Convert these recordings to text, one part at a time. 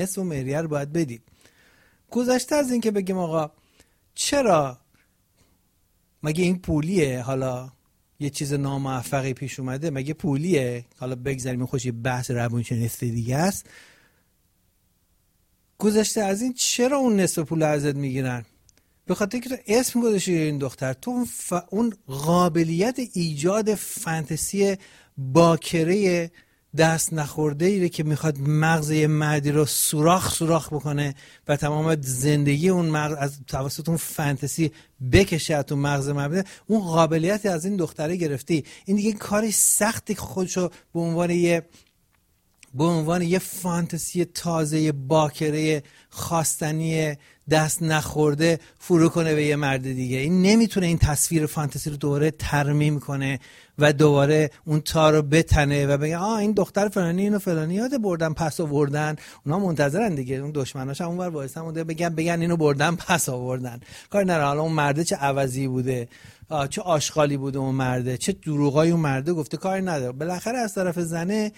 نصف مهریه رو باید بدید. گذشته از این که بگیم آقا چرا مگه این پولیه، حالا یه چیز ناموفقی پیش اومده مگه پولیه، حالا بگذاریم خوش یه بحث روانشناختی دیگه است. گذشته از این چرا اون نصف پول ازت میگیرن؟ به خاطر که تو اسم گذاشتی این دختر، تو اون قابلیت ایجاد فانتزی باکره دست نخورده ایره که میخواد مغز یه مردی رو سوراخ بکنه و تمام زندگی اون مغز از توسط اون فانتزی بکشه تو مغز مرد، اون قابلیتی از این دختره گرفتی. این دیگه کاری سختی که خودشو به عنوان یه فانتزی تازه باکره خواستنی دست نخورده فرو کنه به یه مرد دیگه. این نمیتونه این تصویر فانتزی رو دوباره ترمیم کنه و دوباره اون تار رو بتنه و بگه این دختر فلانی اینو فلانی یاد بردن پس آوردن، اونا منتظرن دیگه، اون دشمناش اونور وایسن مونده بگن اینو بردن پس آوردن. کار نره حالا اون مرده چه عوضی بوده، چه آشغالی بوده اون مرده، چه دروغای اون مرده گفته، کاری نداره. بالاخره از طرف زنه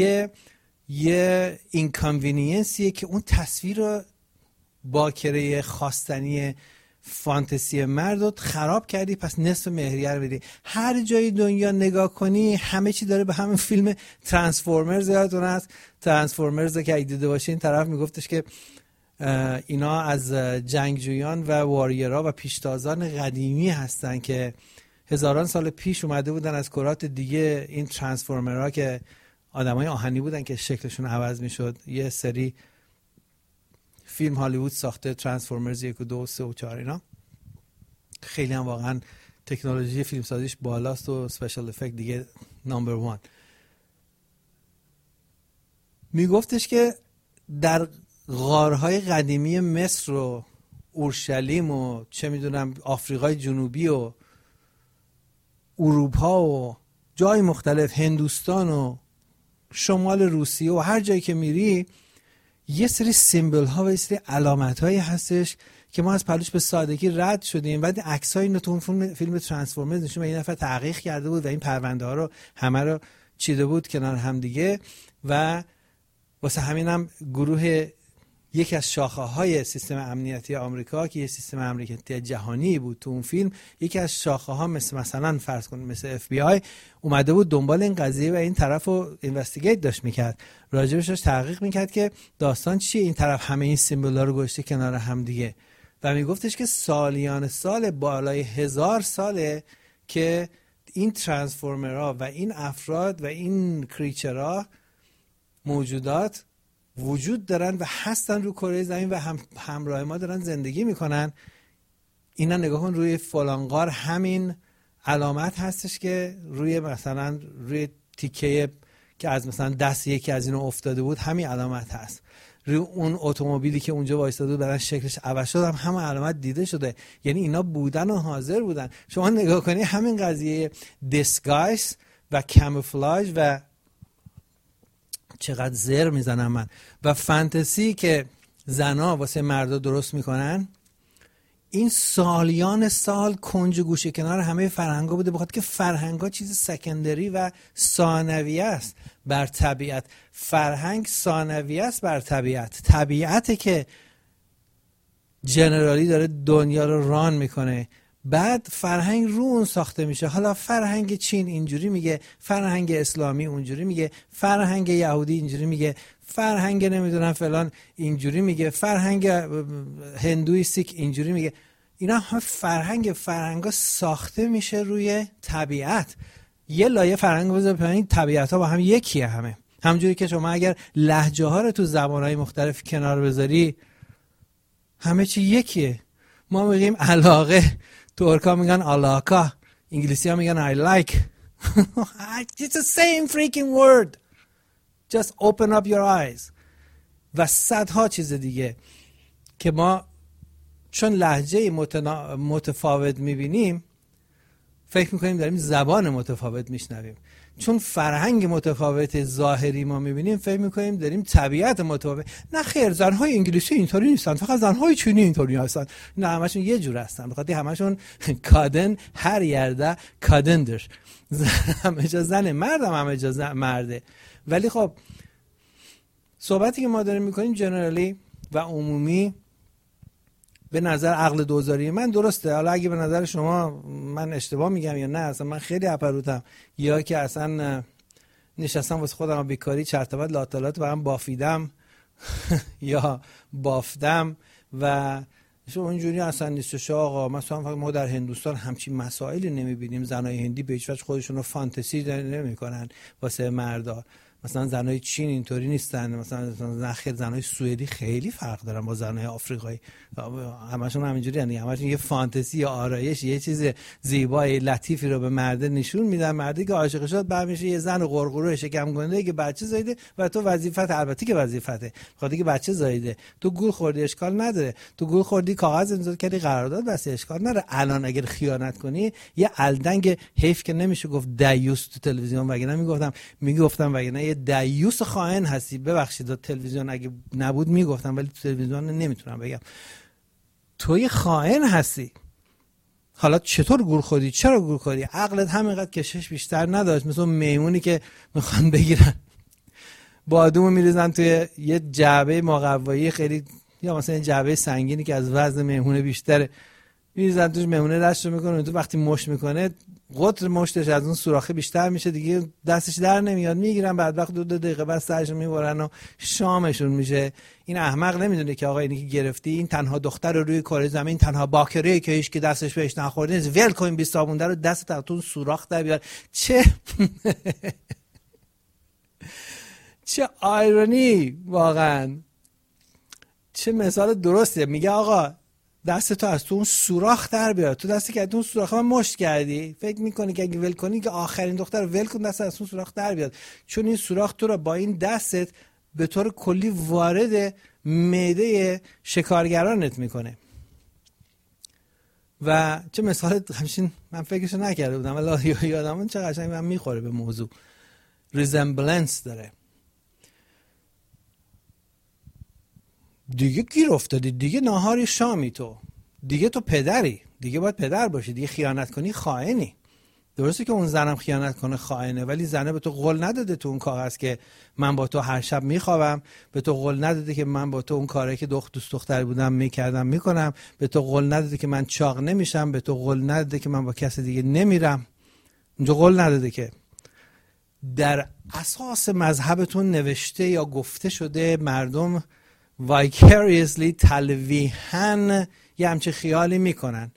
یه اینکانوینینسیه که اون تصویر رو باکره خواستنی فانتزی مرد رو خراب کردی، پس نصف مهریه رو بدی. هر جای دنیا نگاه کنی همه چی داره به همین فیلم ترانسفورمرز یادتون هست؟ ترانسفورمرز که اگه دیده باشین طرف میگفتش که اینا از جنگجویان و واریرها و پیشتازان قدیمی هستن که هزاران سال پیش اومده بودن از کرات دیگه. این ترانسفورمرها که آدمای آهنی بودن که شکلشون عوض میشد. یه سری فیلم هالیوود ساخته، ترانسفورمرز 1 و 2 و 3 و 4 اینا. خیلی هم واقعا تکنولوژی فیلم سازیش بالاست و اسپشیال افکت دیگه نمبر 1. میگفتش که در غارهای قدیمی مصر و اورشلیم و چه میدونم آفریقای جنوبی و اروپا و جای مختلف، هندوستان و شمال روسیه و هر جایی که میری یه سری سیمبل ها و یه سری علامت هایی هستش که ما از پلوش به سادگی رد شدیم. بعد عکسای اینو تو اون فیلم ترانسفورمرز نشون این نفر تحقیق کرده بود و این پرونده ها رو همه رو چیده بود کنار هم دیگه و واسه همینم گروه یکی از شاخه های سیستم امنیتی آمریکا که یه سیستم امنیتی جهانی بود تو اون فیلم، یکی از شاخه ها مثلا فرض کن مثل FBI اومده بود دنبال این قضیه و این طرف رو اینوستیگیت داشت میکرد، راجبش داشت تحقیق میکرد که داستان چیه، این طرف همه این سیمبولا رو گذاشته کنار هم دیگه و میگفتش که سالیان سال بالای 1000 ساله که این ترانسفورمرها و این افراد و این کریچرها موجودات وجود دارن و هستن رو کره زمین و همراه ما دارن زندگی میکنن. اینا نگاه کن روی فلانقار همین علامت هستش که روی مثلا روی تیکه که از مثلا دست یکی از اینو افتاده بود همین علامت هست. روی اون اتومبیلی که اونجا وایساده بود بعدن شکلش عوض شد هم علامت دیده شده. یعنی اینا بودن و حاضر بودن. شما نگاه کنی همین قضیه دیسگایز و کاموفلاژ و چقدر زر میزنم من و فانتزی که زنا واسه مردا درست میکنن، این سالیان سال کنج گوشه کنار همه فرهنگا بوده، بخاطر که فرهنگا چیز سکندری و ثانویه است بر طبیعت. فرهنگ ثانویه است بر طبیعت. طبیعته که جنرالی داره دنیا رو ران میکنه، بعد فرهنگ رو اون ساخته میشه. حالا فرهنگ چین اینجوری میگه، فرهنگ اسلامی اونجوری میگه، فرهنگ یهودی اینجوری میگه، فرهنگ نمیدونم فلان اینجوری میگه، فرهنگ هندوی سیک اینجوری میگه. اینا هم فرهنگا ساخته میشه روی طبیعت. یه لایه فرهنگ بذار پایین، طبیعت ها با هم یکیه همه. همونجوری که شما اگر لهجه ها رو تو زبانهای مختلف کنار بذاری همه چی یکیه. ما میگیم علاقه، ترکا میگن علاقه، انگلیسی ها میگن I like. It's the same freaking word. Just open up your eyes. و صدها چیز دیگه که ما چون لهجه متفاوت میبینیم فکر میکنیم داریم زبان متفاوت میشنویم، چون فرهنگ متفاوت ظاهری ما میبینیم فکر میکنیم داریم طبیعت متفاوت. نه خیر، زنهای انگلیسی اینطوری نیستن، فقط زنهای چینی اینطوری هستن. نه، همشون یه جور هستن، بخاطر همشون کادن هر یرده کادندر، همه جا زنه، مردم همه جا مرده. ولی خب صحبتی که ما داریم میکنیم جنرالی و عمومی به نظر عقل دوزاری من درسته. حالا اگه به نظر شما من اشتباه میگم یا نه، اصلا من خیلی اپروتم، یا که اصلا نشستم واسه خودم بیکاری چرتبت لاطالات و هم بافیدم یا بافتم و شما اونجوری اصلا نیستش آقا. مثلا ما در هندوستان همچین مسائلی نمیبینیم. زنای هندی به هیچ وجه خودشون رو فانتزی نمیکنن واسه مردا. مثلا زنای چین اینطوری نیستن. مثلا زنای سوئدی خیلی فرق دارن با زنای آفریقایی. همشون همینجوری یعنی همشون یه فانتزی یا آرایش، یه چیز زیبای لطیفی رو به مرد نشون میدن. مردی که عاشق شد بعد میشه یه زن قرقرو شکم گنده که بچه زایده و تو وظیفت، البته که وظیفته، بخاطر که بچه زایده تو گول خوردی اشکال نداره، تو گول خوردی کاغذ امضا کردی قرارداد بس اشکال نداره. الان اگر خیانت کنی یه الدنگ حیف که نمیشه گفت دیوس تو تلویزیون، وگرنه میگفتم وگرنه یه دیوس خائن هستی. ببخشید تلویزیون اگه نبود میگفتم، ولی تو تلویزیون نمیتونم بگم. تو یه خائن هستی. حالا چطور گول خوردی؟ چرا گول خوردی؟ عقلت همینقدر کشش بیشتر نداشت. مثل میمونی که میخوان بگیرن بادومو میریزن توی یه جعبه مقوایی خیلی، یا مثلا یه جعبه سنگینی که از وزن میمونه بیشتره، میریزن توش، میمونه دستشو میکنه تو، وقتی مشت میکنه قطر مشتش از اون سوراخه بیشتر میشه دیگه، دستش در نمیاد، میگیرن بعد وقت 2 دقیقه بعد سرشو میبرن و شامشون میشه. این احمق نمیدونه که آقا اینی که گرفتی این تنها دختر روی کره زمین، تنها باکره که هیچ که دستش بهش نخورده نیست. ول کن 20 صابونده رو، دستت از اون سوراخ در بیار. چه آیرونی واقعا، چه مثال درسته. میگه آقا دست تو از تو اون سوراخ در بیار. تو دستی که از اون سوراخ من مشت کردی، فکر میکنی که اگه ول کنی که آخرین دختر ول کن، دست از اون سوراخ در بیاد، چون این سوراخ تو رو با این دستت به طور کلی وارد معده شکارگرانت میکنه. و چه مثال همچین من فکرشو نکرده بودم ولی یادم چه قشنگ من میخوره به موضوع. ریزمبلنس داره. دیگه گیر افتادی، دیگه ناهاری شامی، تو دیگه تو پدری، دیگه باید پدر باشی، دیگه خیانت کنی خائنی. درسته که اون زنم خیانت کنه خائنه، ولی زنه به تو قول نداده تو اون کاغذ که من با تو هر شب میخوابم، به تو قول نداده که من با تو اون کاری که دوست دختر بودم میکردم میکنم، به تو قول نداده که من چاق نمیشم، به تو قول نداده که من با کسی دیگه نمیرم. اونجا قول نداده که. در اساس مذهبتون نوشته یا گفته شده مردم وایکریسلی تلویحاً یه همچه خیالی میکنن.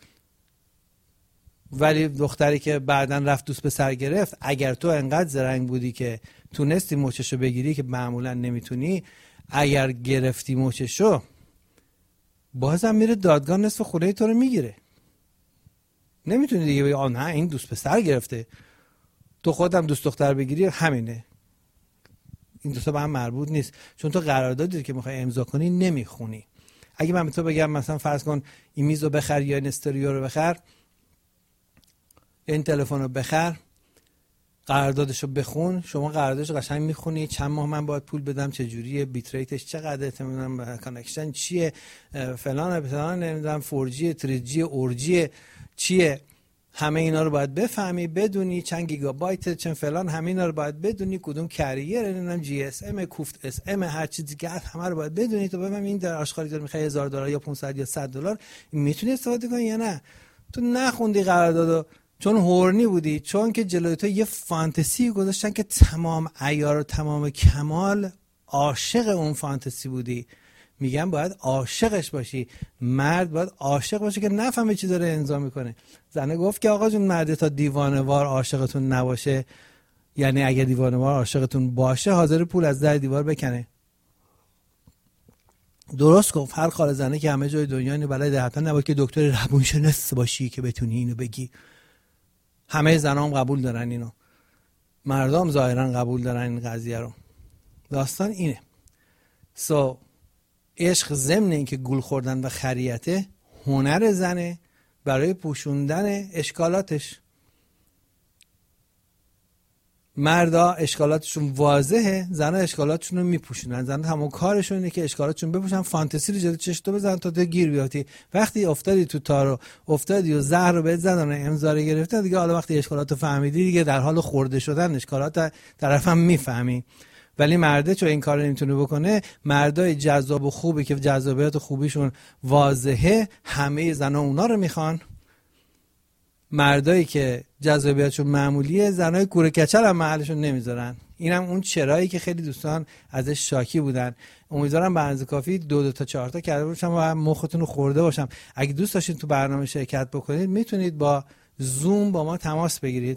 ولی دختری که بعداً رفت دوست به سر گرفت، اگر تو انقدر زرنگ بودی که تونستی موچشو بگیری که معمولاً نمیتونی، اگر گرفتی موچشو بازم میره دادگاه نصف خونه تو رو میگیره. نمیتونی دیگه بگی نه این دوست به سر گرفته، تو خودم دوست دختر بگیری همینه. این دوستا به هم مربوط نیست، چون تو قراردادی که میخوای امضا کنی نمیخونی. اگه من به تو بگم مثلا فرض کن این میزو بخر یا این استریو رو بخر یا این تلفن رو بخر، قراردادشو بخون، شما قراردادشو قشنگ میخونی، چند ماه من باید پول بدم، چه جوریه، بیت ریتش چقدره، نمیدونم کانکشن چیه، فلان نمیدونم 4G 3G اورجی چیه، همه اینا رو باید بفهمی، بدونی چند گیگابایت چند فلان، همه اینا رو باید بدونی، کدوم کریر، نمیدونم جی اس ام، کوفت اس ام، هر چیزی که همه رو باید بدونی تا بفهمی این در آشغالی داره میخوای $1000 یا 500 یا $100 میتونی استفاده کنی یا نه. تو نخوندی قراردادو، چون هورنی بودی، چون که جلوی تو یه فانتزی گذاشتن که تمام عیار و تمام کمال عاشق اون فانتزی بودی. میگم باید عاشقش باشی. مرد باید عاشق باشه که نفهمه چی داره امضا میکنه. زنه گفت که آقا جون مرد تا دیوانه‌وار عاشقتون نباشه، یعنی اگه دیوانه‌وار عاشقتون باشه حاضر پول از در دیوار بکنه. درست گفت. هر خاله زنه که همه جای دنیا اینو بلد، حتی نباید که دکتر روانشناس باشی که بتونی اینو بگی. همه زنام قبول دارن اینو، مردم ظاهرا قبول دارن این قضیه رو. داستان اینه. عشق ضمن این که گول خوردن و خریته هنر زنه برای پوشوندن اشکالاتش. مردا اشکالاتشون واضحه، زنها اشکالاتشون رو میپوشونن. زنها همون کارشون اینه که اشکالاتشون بپوشن، فانتزی رو جلوی چشتو بزنن تا تو گیر بیاتی. وقتی افتادی تو تارو، افتادی و زهر رو بهت زدن و امضا رو گرفتن دیگه، حالا وقتی اشکالاتو فهمیدی دیگه در حال خورده شدن اشکالات طرفم میفهمی. ولی مرده چون این کار نمیتونه بکنه، مردای جذاب و خوبی که جذابیت خوبیشون واضحه همه زنا اونا رو میخوان. مردایی که جذابیتشون معمولیه زنای کوره کچل هم محلشون نمیذارن. اینم اون چرایی که خیلی دوستان ازش شاکی بودن. امیدوارم به اندازه کافی 2 تا 4 تا کرده باشم و مختون رو خورده باشم. اگه دوست داشتین تو برنامه شرکت بکنید میتونید با زوم با ما تماس بگیرید.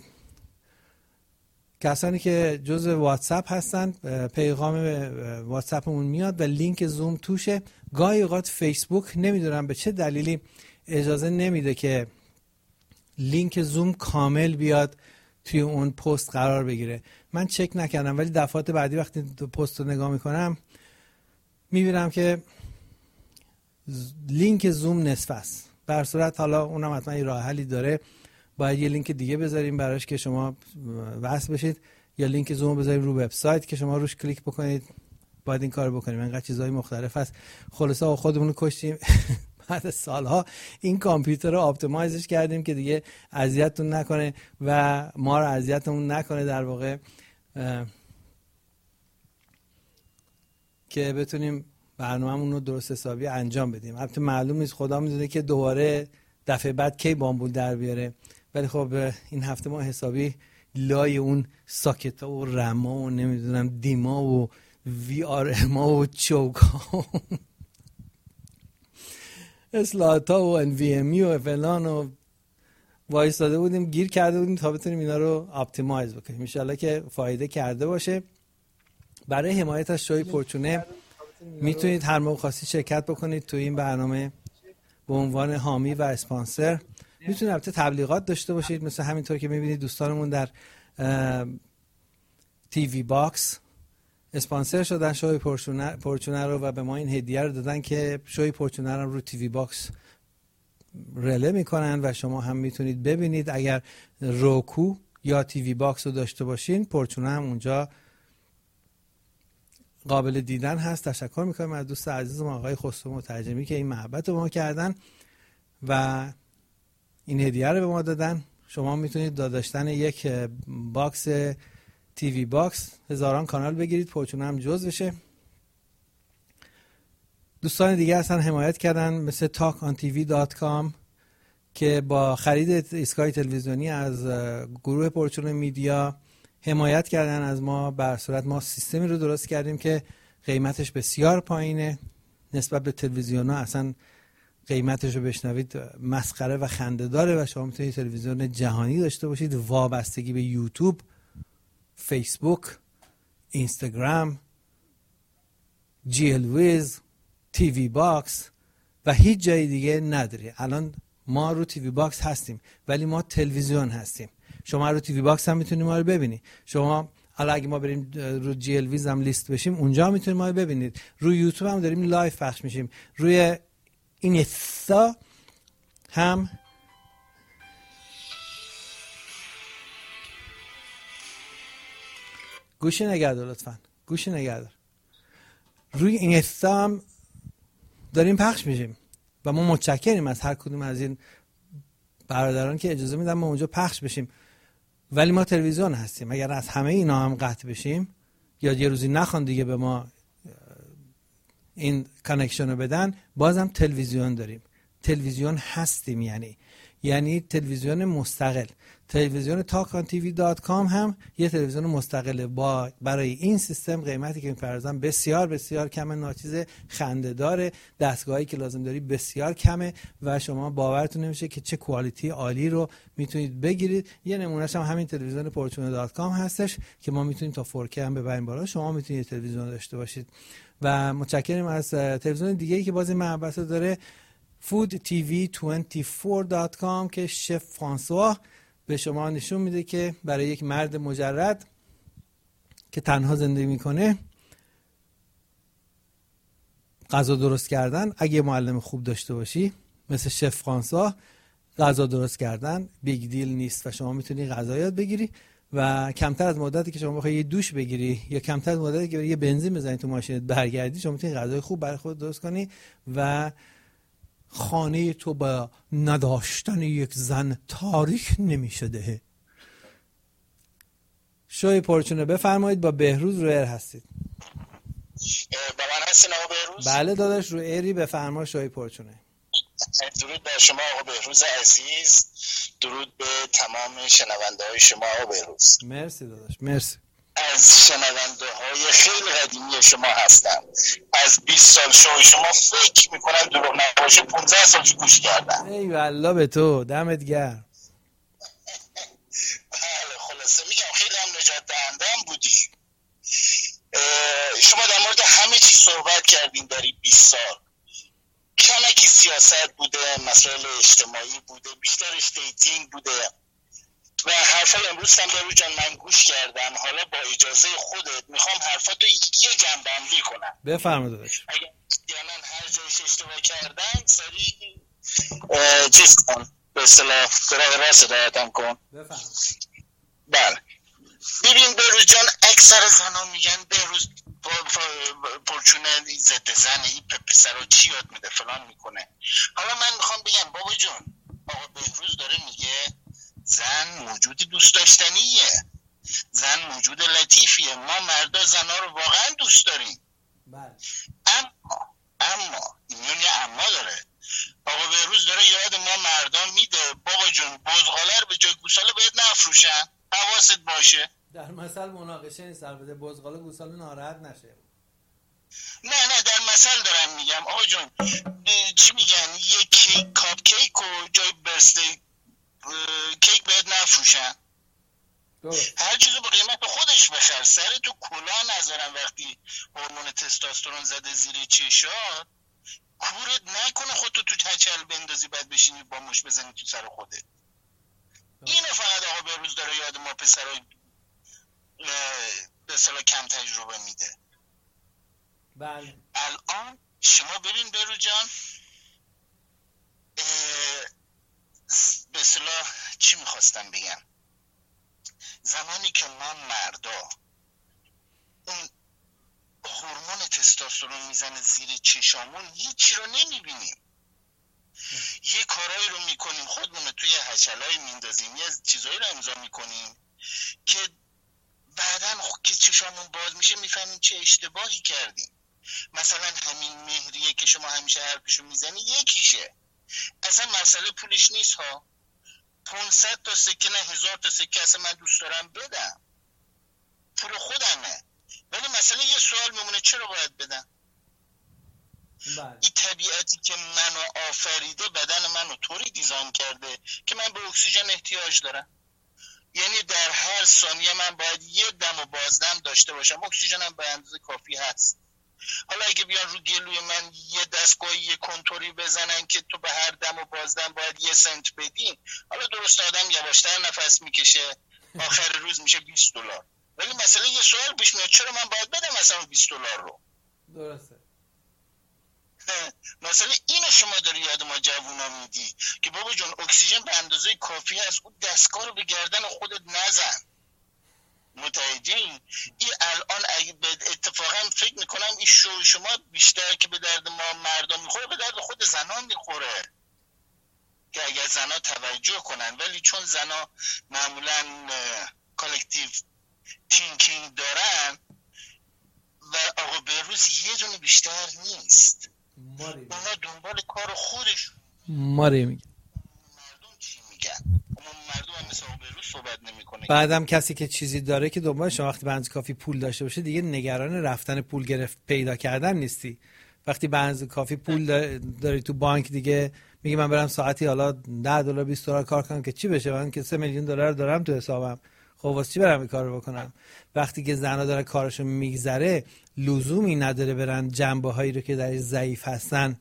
کسانی که جزء واتساپ هستن پیغام واتساپمون میاد و لینک زوم توشه. گاهی اوقات فیسبوک نمیدونم به چه دلیلی اجازه نمیده که لینک زوم کامل بیاد توی اون پست قرار بگیره. من چک نکردم ولی دفعات بعدی وقتی پست رو نگاه میکنم میبینم که لینک زوم نصف است. بر صورت حالا اونم حتما یه راه حلی داره، باید یه لینک دیگه بذاریم براش که شما وصل بشید، یا لینک زوم بذاریم رو وبسایت که شما روش کلیک بکنید. باید این کارو بکنیم. انقدر چیزهای مختلف هست. خلاصا خودمون رو کشتیم. بعد سالها این کامپیوتر رو آپتیمایزش کردیم که دیگه اذیتتون نکنه و ما رو اذیتمون نکنه، در واقع که بتونیم برنامه‌مون رو درست حسابی انجام بدیم. البته معلوم نیست، خدا میدونه که دوباره دفعه بعد کی بامبول در بیاره، ولی خب این هفته ما حسابی لای اون ساکتا و رما و نمیدونم دیما و وی آر اما و چوکا اصلاحاتا و NVMe و فلان و وایستاده بودیم، گیر کرده بودیم تا بتونیم اینا رو آپتیمایز بکنیم. ان شاءالله که فایده کرده باشه. برای حمایت از شوی پرچونه میتونید هر موقع خواستید شرکت بکنید تو این برنامه به عنوان حامی و اسپانسر. میتونید البته تبلیغات داشته باشید، مثل همینطور که میبینید دوستانمون در تیوی باکس اسپانسر شدن شوی پرچونه رو و به ما این هدیه رو دادن که شوی پرچونه رو تیوی باکس رله میکنن و شما هم میتونید ببینید. اگر روکو یا تیوی باکس رو داشته باشین، پرچونه هم اونجا قابل دیدن هست. تشکر میکنم از دوست عزیزم آقای خسرو مترجمی که این محبت رو ما کردن و این هدیه رو به ما دادن. شما میتونید داشتن یک باکس تیوی باکس هزاران کانال بگیرید، پرچونه هم جز بشه. دوستان دیگه هستن حمایت کردن مثل talkontv.com که با خرید ایستگاه تلویزیونی از گروه پرچونه میدیا حمایت کردن از ما. بر صورت ما سیستمی رو درست کردیم که قیمتش بسیار پایینه نسبت به تلویزیون ها. اصلا قیمتش رو بشنوید مسخره و خنده داره و شما میتونید تلویزیون جهانی داشته باشید وابستگی به یوتیوب، فیسبوک، اینستاگرام، جیل ویز، تیوی باکس و هیچ جای دیگه نداری. الان ما رو تیوی باکس هستیم ولی ما تلویزیون هستیم. شما رو تیوی باکس هم میتونید ما رو ببینید. شما حالا اگه ما بریم رو جیل ویز هم لیست بشیم اونجا میتونید ما رو ببینید. روی یوتیوب هم داریم لایو پخش میشیم. روی اینستا هم گوشی نگهدار لطفاً، گوشی نگهدار. روی اینستا هم داریم پخش میشیم و ما متشکریم از هر کدوم از این برادران که اجازه میدن ما اونجا پخش بشیم. ولی ما تلویزیون هستیم. اگر از همه اینا هم قطع بشیم یا یه روزی نخوان دیگه به ما این کانکشن رو بدن، بازم تلویزیون داریم. تلویزیون هستیم، یعنی تلویزیون مستقل. تلویزیون talkontv.com هم یه تلویزیون مستقله با برای این سیستم قیمتی که می‌پردازن بسیار بسیار کمه، ناچیز خنده داره. دستگاهی که لازم داری بسیار کمه و شما باورتون نمیشه که چه کوالیتی عالی رو میتونید بگیرید. یه نمونهش هم همین تلویزیون fortune.com هستش که ما میتونیم تا 4K هم ببریم بالا. شما میتونید تلویزیون داشته باشید. و متشکرم از تلویزیون دیگه‌ای که باز این محبت داره، foodtv24.com که شف فرانسوا به شما نشون میده که برای یک مرد مجرد که تنها زندگی میکنه غذا درست کردن، اگه معلم خوب داشته باشی مثل شف فرانسوا، غذا درست کردن بیگ دیل نیست و شما میتونی غذا یاد بگیری و کمتر از مدتی که شما بخوای یه دوش بگیری یا کمتر از مدتی که یه بنزین بزنی تو ماشینت برگردی، شما میتونی غذای خوب برای خودت درست کنی و خانه تو با نداشتن یک زن تاریک نمیشده. شوی پرچونه بفرمایید، با بهروز رو ایر هستید. با من هستین آقا بهروز؟ بله داداش، رو ایری، بفرما شوی پرچونه. درود بر شما آقا بهروز عزیز، درود به تمام شنونده های شما آقا بهروز. مرسی داداش، مرسی. از شنونده های خیلی قدیمی شما هستم، از 20 سال شوی شما فکر میکنم دروغ نباشه 15 سال گوش کردم. ای والله به تو، دمت گرم. بله خلاصه میگم خیلی هم نجات دهنده‌ام بودی. شما در مورد همه چی صحبت کردین در 20 سال. کمکی سیاست بوده، مسائل اجتماعی بوده، بیشترش دیتینگ بوده و حرفای امروز هم بهروز جان من گوش کردم. حالا با اجازه خودت میخوام حرفاتو یه جنبندی کنم. بفرما داداش. اگر من هر جایش اشتباه کردم سریع چیز کن، به اصطلاح راه راست هدایتم کن. بفرما. بله ببین بهروز جان، اکثر زنا میگن بهروز پرچونه ضد زنه، این پسر رو چی یاد میده فلان میکنه. حالا من میخوام بگم بابا جون، آقا بهروز داره میگه زن موجود دوست داشتنیه، زن موجود لطیفیه، ما مردا زنا رو واقعا دوست داریم. بله. اما میونی اما داره. آقا بهروز داره یاد ما مردا میده بابا جون بزغاله رو به جای گوساله باید نفروشن، حواست باشه. در مثل مناقشه نیست البته، بزغاله گوساله ناراحت نشه. نه در مثل دارم میگم آقا جون، چی میگن، یه کیک کاپ کیک و جای برسته کیک باید نفروشن. هر چیزو به قیمت خودش بخر. سر تو کلاه نذارن وقتی هورمون تستوسترون زده زیر چشات، کورت نکنه خودتو تو کچل بندازی بعد بشینی با مش بزنی تو سر خودت. اینو فقط آقا بهروز داره یاد ما پسرای به اصطلاح کم تجربه میده. بله. الان شما ببین بهروز جان، به اصطلاح چی میخواستم بگم، زمانی که ما مردا اون هورمون تستوسترون میزنه زیر چشامون هیچی رو نمیبینیم، یه کارایی رو میکنیم خودمون توی هچلای میندازیم، یه چیزایی رو امضا میکنیم که بعدن که چشامون باز میشه میفهمیم چه اشتباهی کردیم. مثلا همین مهریه که شما همیشه حرفشو میزنی یکیشه. اصلا مسئله پولش نیست ها، 500 تا سکه نه 1000 تا سکه اصلا من دوست دارم بدم، پول خودمه، ولی مسئله یه سوال میمونه چرا باید بدم؟ این طبیعتی که منو آفریده بدن منو طوری دیزاین کرده که من به اکسیژن احتیاج دارم، یعنی در هر ثانیه من باید یه دم و بازدم داشته باشم، اکسیژنم به اندازه کافی هست. حالا اگه بیان رو گلوی من یه دستگاه یه کنتوری بزنن که تو به هر دم و بازدم باید 1 سنت بدی، حالا درست آدم یواشتر نفس میکشه، آخر روز میشه $20، ولی مثلا یه سوال پیش میاد چرا من باید بدم مثلا $20 رو؟ درسته. مثلا اینو شما داری یاد ما جوونا میدی که بابا جون اکسیژن به اندازه کافی هست، اون دستگاه رو به گردن خودت نزن. متوجهی؟ این الان اگه اتفاقا فکر میکنم این شو شما بیشتر که به درد ما مردم میخوره به درد خود زنان میخوره، که اگر زنا توجه کنن، ولی چون زنا معمولا کالکتیو تینکینگ دارن و آقا بهروز یه دونه بیشتر نیست، اونا دنبال کار خودش. ماری میگه مردم چی میگن؟ مردم هم مثل آقا بهروز صحبت نمیکنه. بعدم کسی که چیزی داره که دنبالش وقتی بنز کافی پول داشته باشه دیگه نگران رفتن پول گرفت پیدا کردن نیستی. وقتی بنز کافی پول داری تو بانک دیگه میگه من برم ساعتی حالا $10 $20 کار کنم که چی بشه، من که $3 میلیون دارم تو حسابم، خب واسه چی برم این کارو بکنم؟ وقتی که زنا داره کارشو میگذره لزومی نداره برن جنبه هایی رو که درش ضعیف هستن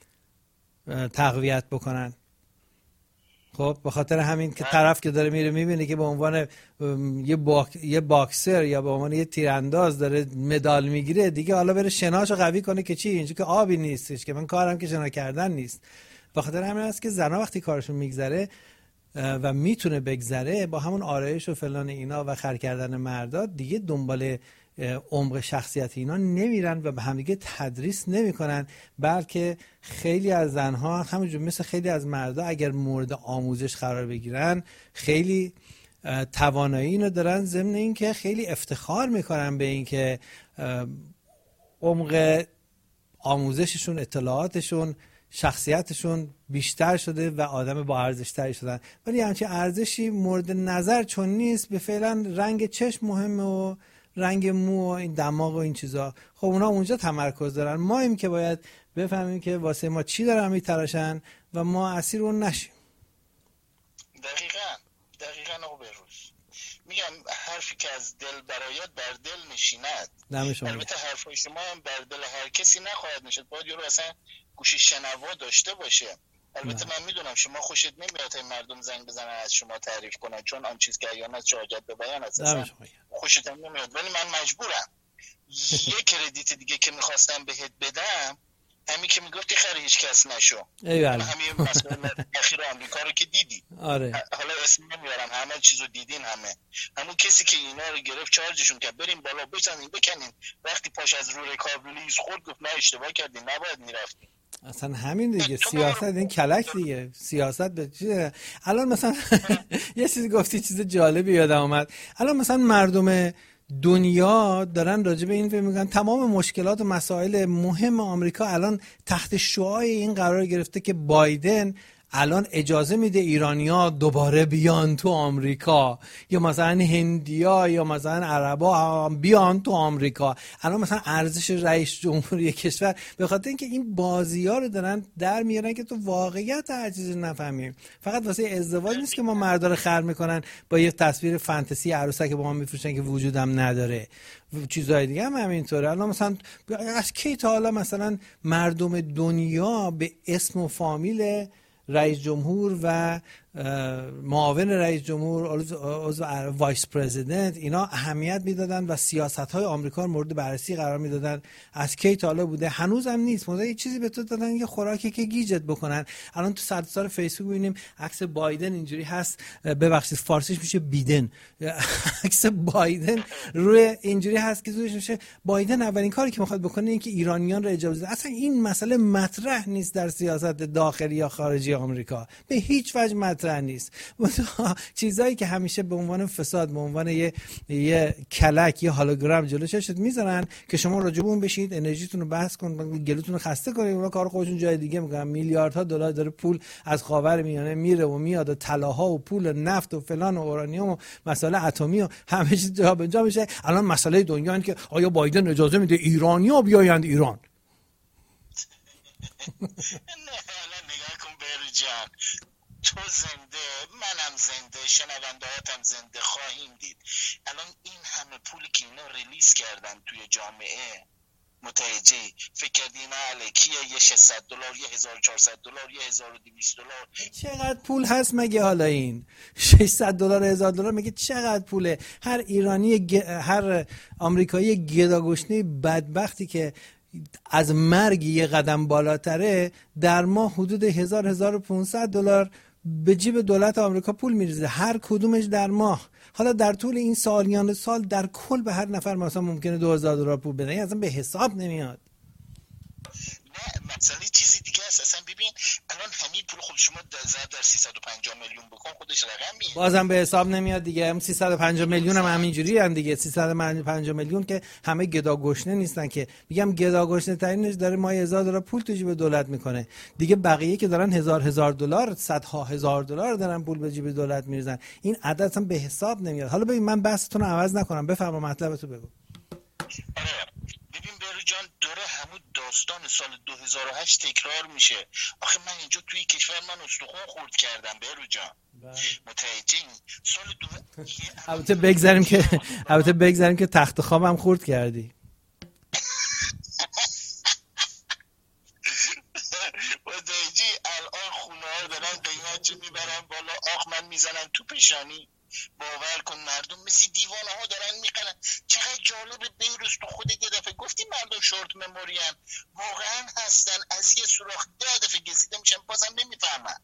تقویت بکنن. خب به خاطر همین که طرف که داره میره میبینه که به عنوان یه باکسر یا به عنوان یه تیرانداز داره مدال میگیره، دیگه حالا بره شناشو قوی کنه که چی، اینجا که آبی نیستش که من کارم که شنا کردن نیست. به خاطر همین است که زنا وقتی کارشون میگذره و میتونه بگذره با همون آرایش و فلان اینا و خر کردن مردا دیگه دنبال عمق شخصیت اینا نمیرن و به همدیگه تدریس نمیکنن، بلکه خیلی از زنها همونجور مثل خیلی از مردا اگر مورد آموزش قرار بگیرن خیلی توانایی اینو دارن، ضمن این که خیلی افتخار میکنن به این که عمق آموزششون، اطلاعاتشون، شخصیتشون بیشتر شده و آدم با ارزش‌تری شدن. ولی همچین ارزشی مورد نظر چون نیست، به فعلا رنگ چشم مهمه و رنگ مو و این دماغ و این چیزا. خب اونا اونجا تمرکز دارن، ما ایم که باید بفهمیم که واسه ما چی دارن میتراشن و ما اسیر اون نشیم. دقیقاً آقا بهروز میگم حرفی که از دل برایت بر دل نشیند. البته حرفای شما هم بر دل هر کسی نخواهد نشد، باید یارو اصلا گوش شنوا داشته باشه. البته من میدونم شما خوشت نمیاد مردم زنگ بزنن از شما تعریف کنن، چون آن چیز که ایان از حاجت به بیان است، خوشت نمیاد. ولی من مجبورم یه کردیت دیگه که میخواستم بهت بدم، همین که میگفتی خیلی هیچ کس نشو. همین مسئله اخیر آمریکا رو که دیدی. آره. حالا اسم نمیارم، همه چیزو دیدین. همون کسی که اینا رو گرفت چارجشون کرد بریم بالا بزنین بکنین، وقتی پاش از رو رکابلیس خورد گفت نه اشتباه کردین، نباید میرفتین. اصلا همین دیگه، سیاست این کلک دیگه. سیاست به چیه؟ الان مثلا یه چیزی گفتی، چیز جالبی یادم اومد. الان مثلا مردم دنیا دارن راجع به این فکر میکنن تمام مشکلات و مسائل مهم آمریکا الان تحت شعاع این قرار گرفته که بایدن الان اجازه میده ایرانیا دوباره بیان تو آمریکا، یا مثلا هندیا یا مثلا عربا بیان تو آمریکا. الان مثلا ارزش رئیس جمهوری کشور به خاطر اینکه این بازی‌ها رو دارن در میارن که تو واقعیت هر چیزی نفهمیم. فقط واسه ازدواج نیست که ما مردا رو خر میکنن با یه تصویر فانتزی عروسک با ما میفروشن که وجودم نداره. چیزای دیگه هم همینطوره. الان مثلا از کی تا حالا مثلا مردم دنیا به اسم و فامیل رئیس جمهور و معاون رئیس جمهور، عضو وایس پرزیدنت، اینا اهمیت میدادن و سیاست‌های آمریکا رو مورد بررسی قرار میدادن؟ از کی تا حالا بوده؟ هنوز هم نیست. مثلا یه چیزی به تو دادن، یه خوراکی که گیجت بکنن. الان تو سرتاسر فیسبوک می‌بینیم عکس بایدن اینجوری هست، ببخشید فارسیش میشه بیدن، عکس بایدن روی اینجوری هست که زودش میشه بایدن اولین کاری که می‌خواد بکنه اینه که ایرانیان رو اجازه بده. اصلا این مسئله مطرح نیست در سیاست داخلی یا خارجی آمریکا، به هیچ وجه مطرح نیست. چیزایی که همیشه به عنوان فساد، به عنوان یه کلک، یه هولوگرام جلوی چشت میذارن که شما راجع به اون بشید انرژیتون رو بحث کنید، گلوتون رو خسته کنید. اونا کار خودشون جای دیگه میکنن. میلیاردها دلار داره پول از خاورمیانه میره و میاد و طلاها و پول نفت و فلان و اورانیوم و مسائل اتمی و همه چیز جابجا میشه. الان مسئله دنیا اینه که آیا بایدن اجازه میده ایرانی‌ها بیایند ایران؟ نه حالا نگاه کن بهروز جان، تو زنده، منم زنده، شنوندهاتم زنده خواهیم دید. الان این همه پولی که اینا ریلیز کردن توی جامعه، متوجهی؟ فکر کردی اینا الکیه؟ یه $600، یه $1400، یه $1200. چقدر پول هست مگه حالا این $600 $1000 مگه چقدر پوله؟ هر ایرانی هر آمریکایی گداگشنه بدبختی که از مرگ یه قدم بالاتره در ماه حدود $1000-1500 به جیب دولت آمریکا پول میریزه، هر کدومش در ماه. حالا در طول این سالیان سال در کل به هر نفر مثلا ممکنه $2000 پول بدن، اصلا به حساب نمیاد. نه مسئله چیزی دیگه است. اصلا ببین الان همین پول خود شما ضرب در 350 میلیون بکن، خودش رقمیه، بازم به حساب نمیاد دیگه. هم 350 میلیون هم همینجوری ان دیگه. 350 میلیون که همه گدا گشنه نیستن که. میگم گدا گشنه ترینش داره ماه $1000 پول تو جیب دولت میکنه دیگه. بقیه که دارن $1000 صدها هزار دلار دارن پول به جیب دولت میریزن. این عدد اصلا به حساب نمیاد. حالا ببین من بحثتون رو عوض نکنم، بفرما مطلبتو بگو. ببین بهروز جان، داره همون داستان سال 2008 تکرار میشه. آخه من اینجا توی کشور من استخون خورد کردم بهروز جان، متوجهی؟ سال البته بگذاریم که تخت خوابم خورد کردی. متوجهی؟ الان خونه ها دارن قیمت میبرن بالا، آخ من میزنن تو پیشانی. باور کن مردم مثل دیوانه ها دارن میخنن. چقدر جالبه بهروز، تو خودت یه دفعه گفتی مردم شورت مموری ان، واقعا هستن. از یه سوراخ 10 دفعه گزیده میشن بازم نمیفهمن.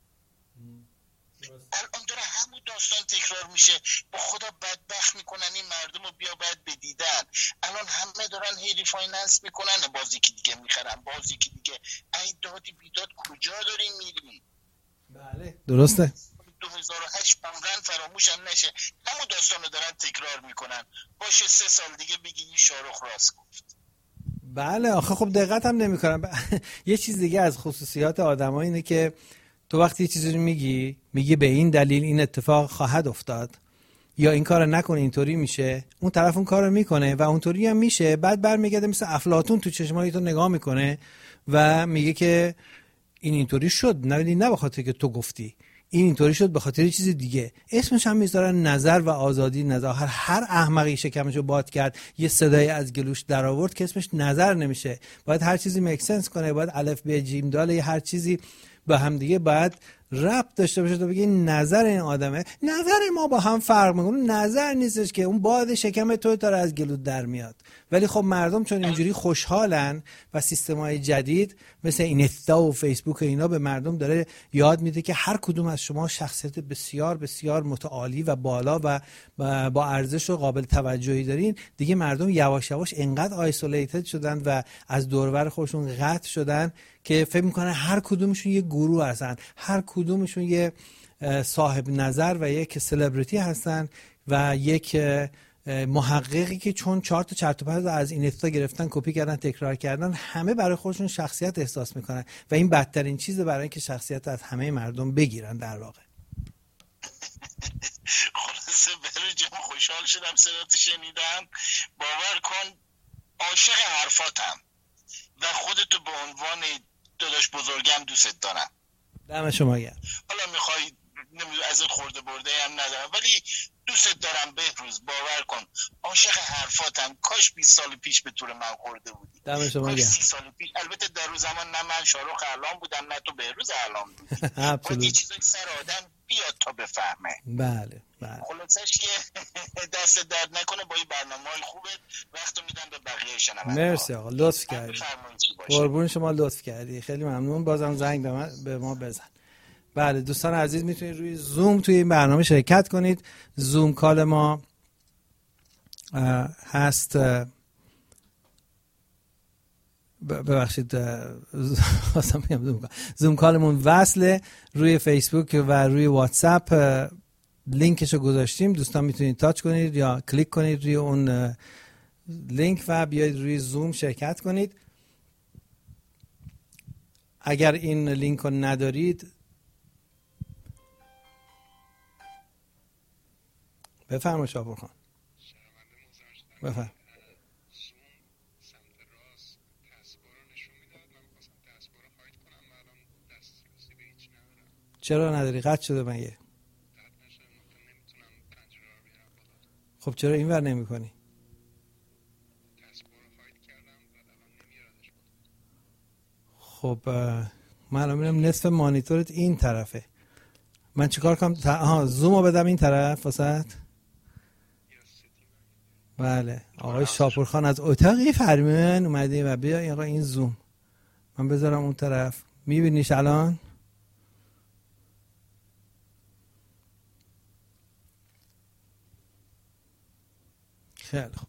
الان داره همون داستان تکرار میشه. با خدا بدبخت میکنن این مردم رو، بیا باید بدیدن. الان همه دارن هیری فایننس میکنن، بازی که دیگه میخرن، بازی که دیگه. ای دادی بیداد کجا داریم میریم؟ بله درسته. 2008 عمرن فراموش هم نشه. همون داستان رو دارن تکرار میکنن. باشه 3 سال دیگه بگی این شاهرخ راست گفت. بله آخه خب دقت هم نمی‌کنن. یه چیز دیگه از خصوصیات آدم‌ها اینه که تو وقتی یه چیزی رو میگی به این دلیل این اتفاق خواهد افتاد یا این کارو نکن اینطوری میشه، اون طرف اون کارو میکنه و اونطوری هم میشه، بعد برمیگرده مثل افلاطون تو چشمای تو نگاه میکنه و میگه که این اینطوری شد، نه به خاطر که تو گفتی، این اینطوری شد به خاطر چیز دیگه. اسمش هم میذارن نظر و آزادی نظر. هر احمقی شکمشو باد کرد یه صدای از گلوش در آورد که اسمش نظر نمیشه. باید هر چیزی میک سنس کنه، باید الف ب جیم دال هر چیزی با هم دیگه باید ربط داشته باشه تا بگی نظر این آدمه. نظر ما با هم فرق میکنه. نظر نیستش که اون باد شکم تو داره از گلوت در میاد. ولی خب مردم چون اینجوری خوشحالن و سیستم‌های جدید مثل اینستا و فیسبوک و اینا به مردم داره یاد میده که هر کدوم از شما شخصیت بسیار بسیار متعالی و بالا و با ارزش و قابل توجهی دارین، دیگه مردم یواش یواش انقدر آیسولیتد شدن و از دور و بر خودشون قطع شدن که فکر میکنن هر کدومشون یه گروه هستن، هر کدومشون یه صاحب نظر و یک سلبریتی هستن و یک محققی که چون 4 تا چرت و پرت از اینستا گرفتن، کپی کردن، تکرار کردن، همه برای خودشون شخصیت احساس میکنن و این بدترین چیزه برای اینکه شخصیت از همه مردم بگیرن در واقع. خلاصه برای جمع خوشحال شدم صدات شنیدم. باور کن عاشق حرفاتم و خودتو به عنوان داداش بزرگم دوست دارم. دم شما گرم. حالا میخوای ازت خورده برده هم ندارم ولی دوست دارم بهروز. باور کن عاشق حرفاتم. کاش 20 سال پیش به طور من خورده بودی. دم شما گرم. 30 سال پیش البته در اون زمان نه من شاهرخ اعلام بودم نه تو بهروز اعلام بودی. باید یه چیزایی سر آدم بیاد تا بفهمه. بله. خلاصش که دست درد نکنه با این برنامه‌های خوبت. وقتو میدم به بقیه شنوندگان. مرسی آقا، لطف کردی. قربون شما، لطف کردی، خیلی ممنون. بازم زنگ به ما بزن. بله دوستان عزیز، میتونید روی زوم توی این برنامه شرکت کنید. زوم کال ما هست، ببخشید زوم کالمون وصله روی فیسبوک و روی واتساپ. لینکشو گذاشتیم، دوستان میتونید تاچ کنید یا کلیک کنید روی اون لینک و بیاید روی زوم شرکت کنید. اگر این لینک رو ندارید بفرمایید شاپور خان. بفرمایید. چرا نداری؟ قطع شده مگه؟ خب چرا این ور نمی کنی؟ خب من الان میرم نصف مانیتورت این طرفه. من چیکار کنم؟ زومو بدم این طرف واسط. بله آقای شاپورخان از اتاقی فرمون اومده و بیا آقا این زوم من بذارم اون طرف. میبینیش الان؟ خیلی خوب.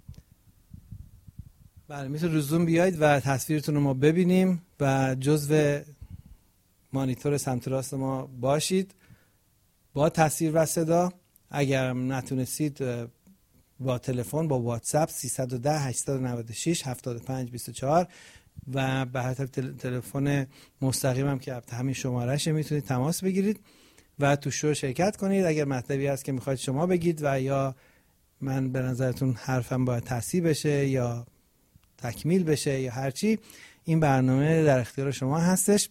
بله میتونید رو زوم بیاید و تصویرتون رو ما ببینیم و جزو مانیتور سمت راست ما باشید با تصویر و صدا. اگر نتونستید با تلفن، با واتساپ 310 896 7524 و به هر تلفن مستقیم هم که همین شمارهشه میتونید تماس بگیرید و تو شو شرکت کنید. اگر مطلبی هست که میخواید شما بگید و یا من به نظرتون حرفم باید تصحیح بشه یا تکمیل بشه یا هرچی، این برنامه در اختیار شما هستش.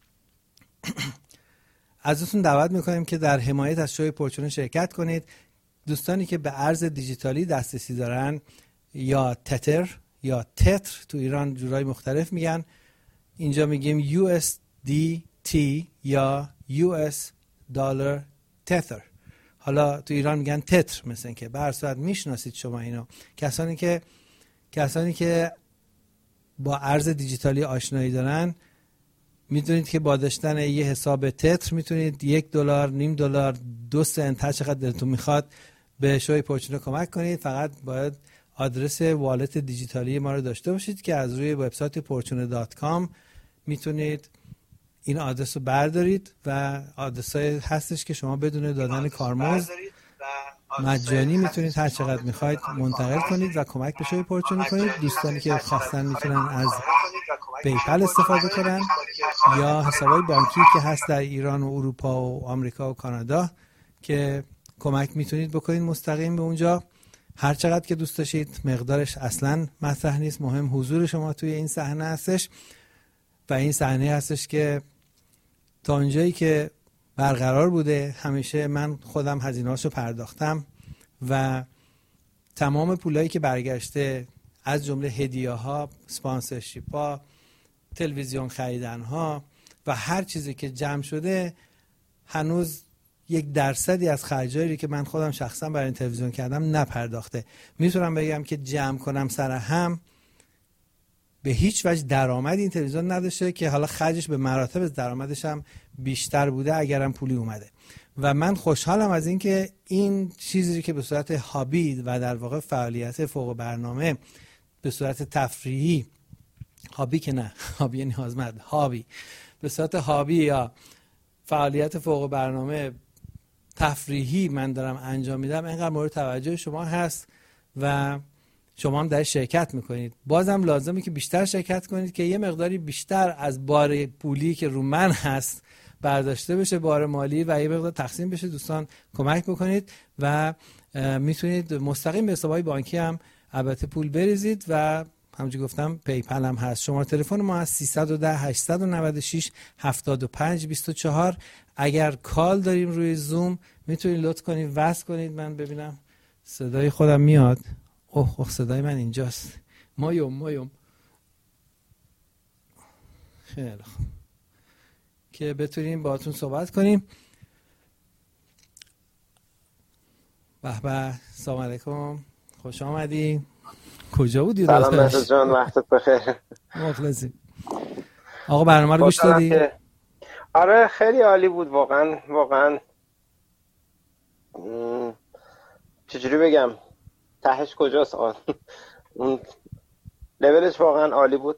ازتون دعوت میکنیم که در حمایت از شوی پرچونه شرکت کنید. دوستانی که به ارز دیجیتالی دسترسی دارن یا تتر یا تتر تو ایران جورای مختلف میگن، اینجا میگیم USDT یا US دلار تتر. حالا تو ایران میگن تتر، مثلا که به هر صورت میشناسید شما اینو. کسانی که با ارز دیجیتالی آشنایی دارن میدونید که با داشتن یه حساب تتر میتونید $1، نیم دلار، 2 سنت، هر چقدر دلتون میخواد به شوی پرچونه کمک کنید. فقط باید آدرس والت دیجیتالی ما رو داشته باشید که از روی وبسایت porchune.com میتونید این آدرس رو بردارید و آدرس هستش که شما بدون دادن کارمزد مجانی میتونید هر چقدر میخواید منتقل کنید و کمک به شوی پورچونی کنید. دوستانی که خواستن میتونن از پیپل استفاده کنن یا حسابای بانکی که هست در ایران و اروپا و آمریکا و کانادا که کمک میتونید بکنید مستقیم به اونجا. هر چقدر که دوست داشتید، مقدارش اصلا مطرح نیست، مهم حضور شما توی این صحنه هستش و این صحنه هستش که تا اونجایی که برقرار بوده همیشه من خودم هزینه‌هاشو پرداختم و تمام پولایی که برگشته از جمله هدیه‌ها، اسپانسرشیپ‌ها، تلویزیون خریدن‌ها و هر چیزی که جمع شده هنوز 1% از خرجایی که من خودم شخصا برای این تلویزیون کردم نپرداخته. میتونم بگم که جمع کنم سر هم به هیچ وجه درآمد این تلویزیون نداشته که حالا خرجش به مراتب از درآمدش هم بیشتر بوده اگرم پولی اومده. و من خوشحالم از این که این چیزی که به صورت هابی و در واقع فعالیت فوق برنامه به صورت تفریحی، هابی که نه، هابی یعنی نیازمند، هابی به صورت هابی یا فعالیت فوق برنامه تفریحی من دارم انجام میدم، اینقدر مورد توجه شما هست و شما هم در شرکت میکنید. بازم لازمه که بیشتر شرکت کنید که یه مقداری بیشتر از بار پولی که رو من هست برداشته بشه، بار مالی، و یه مقدار تقسیم بشه. دوستان کمک بکنید و میتونید مستقیم به حسابهای بانکی هم البته پول بریزید و همونجوری گفتم پیپل هم هست. شماره تلفن ما از 310 896 75 24. اگر کال داریم روی زوم میتونید لطف کنید وصل کنید. من ببینم صدای خودم میاد. اوه صدای من اینجاست. مایم خیلی خوب که بتونیم باهاتون صحبت کنیم. به سلام علیکم، خوش آمدی. کجا بودی؟ سلام مهداد جان، وقتت بخیر. مخلصی. آقا برنامه رو گوش دادی؟ آره خیلی عالی بود واقعا. چجوری بگم تهش کجاست؟ اون لولش واقعا عالی بود.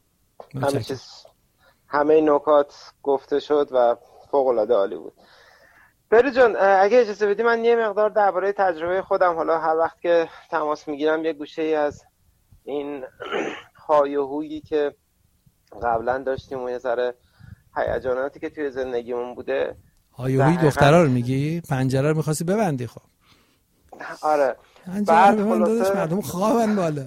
همه نکات گفته شد و فوق العاده عالی بود. بری جان اگه اجازه بدی من یه مقدار درباره تجربه خودم، حالا هر وقت که تماس میگیرم یه گوشه ای از این های و هویی که قبلا داشتیم و یه ذره هیجاناتی که توی زندگیمون بوده. های و هوی دخترها رو میگی؟ پنجره رو می‌خواستی ببندی؟ خب آره بعد خلاصه مردم خوابن بالا.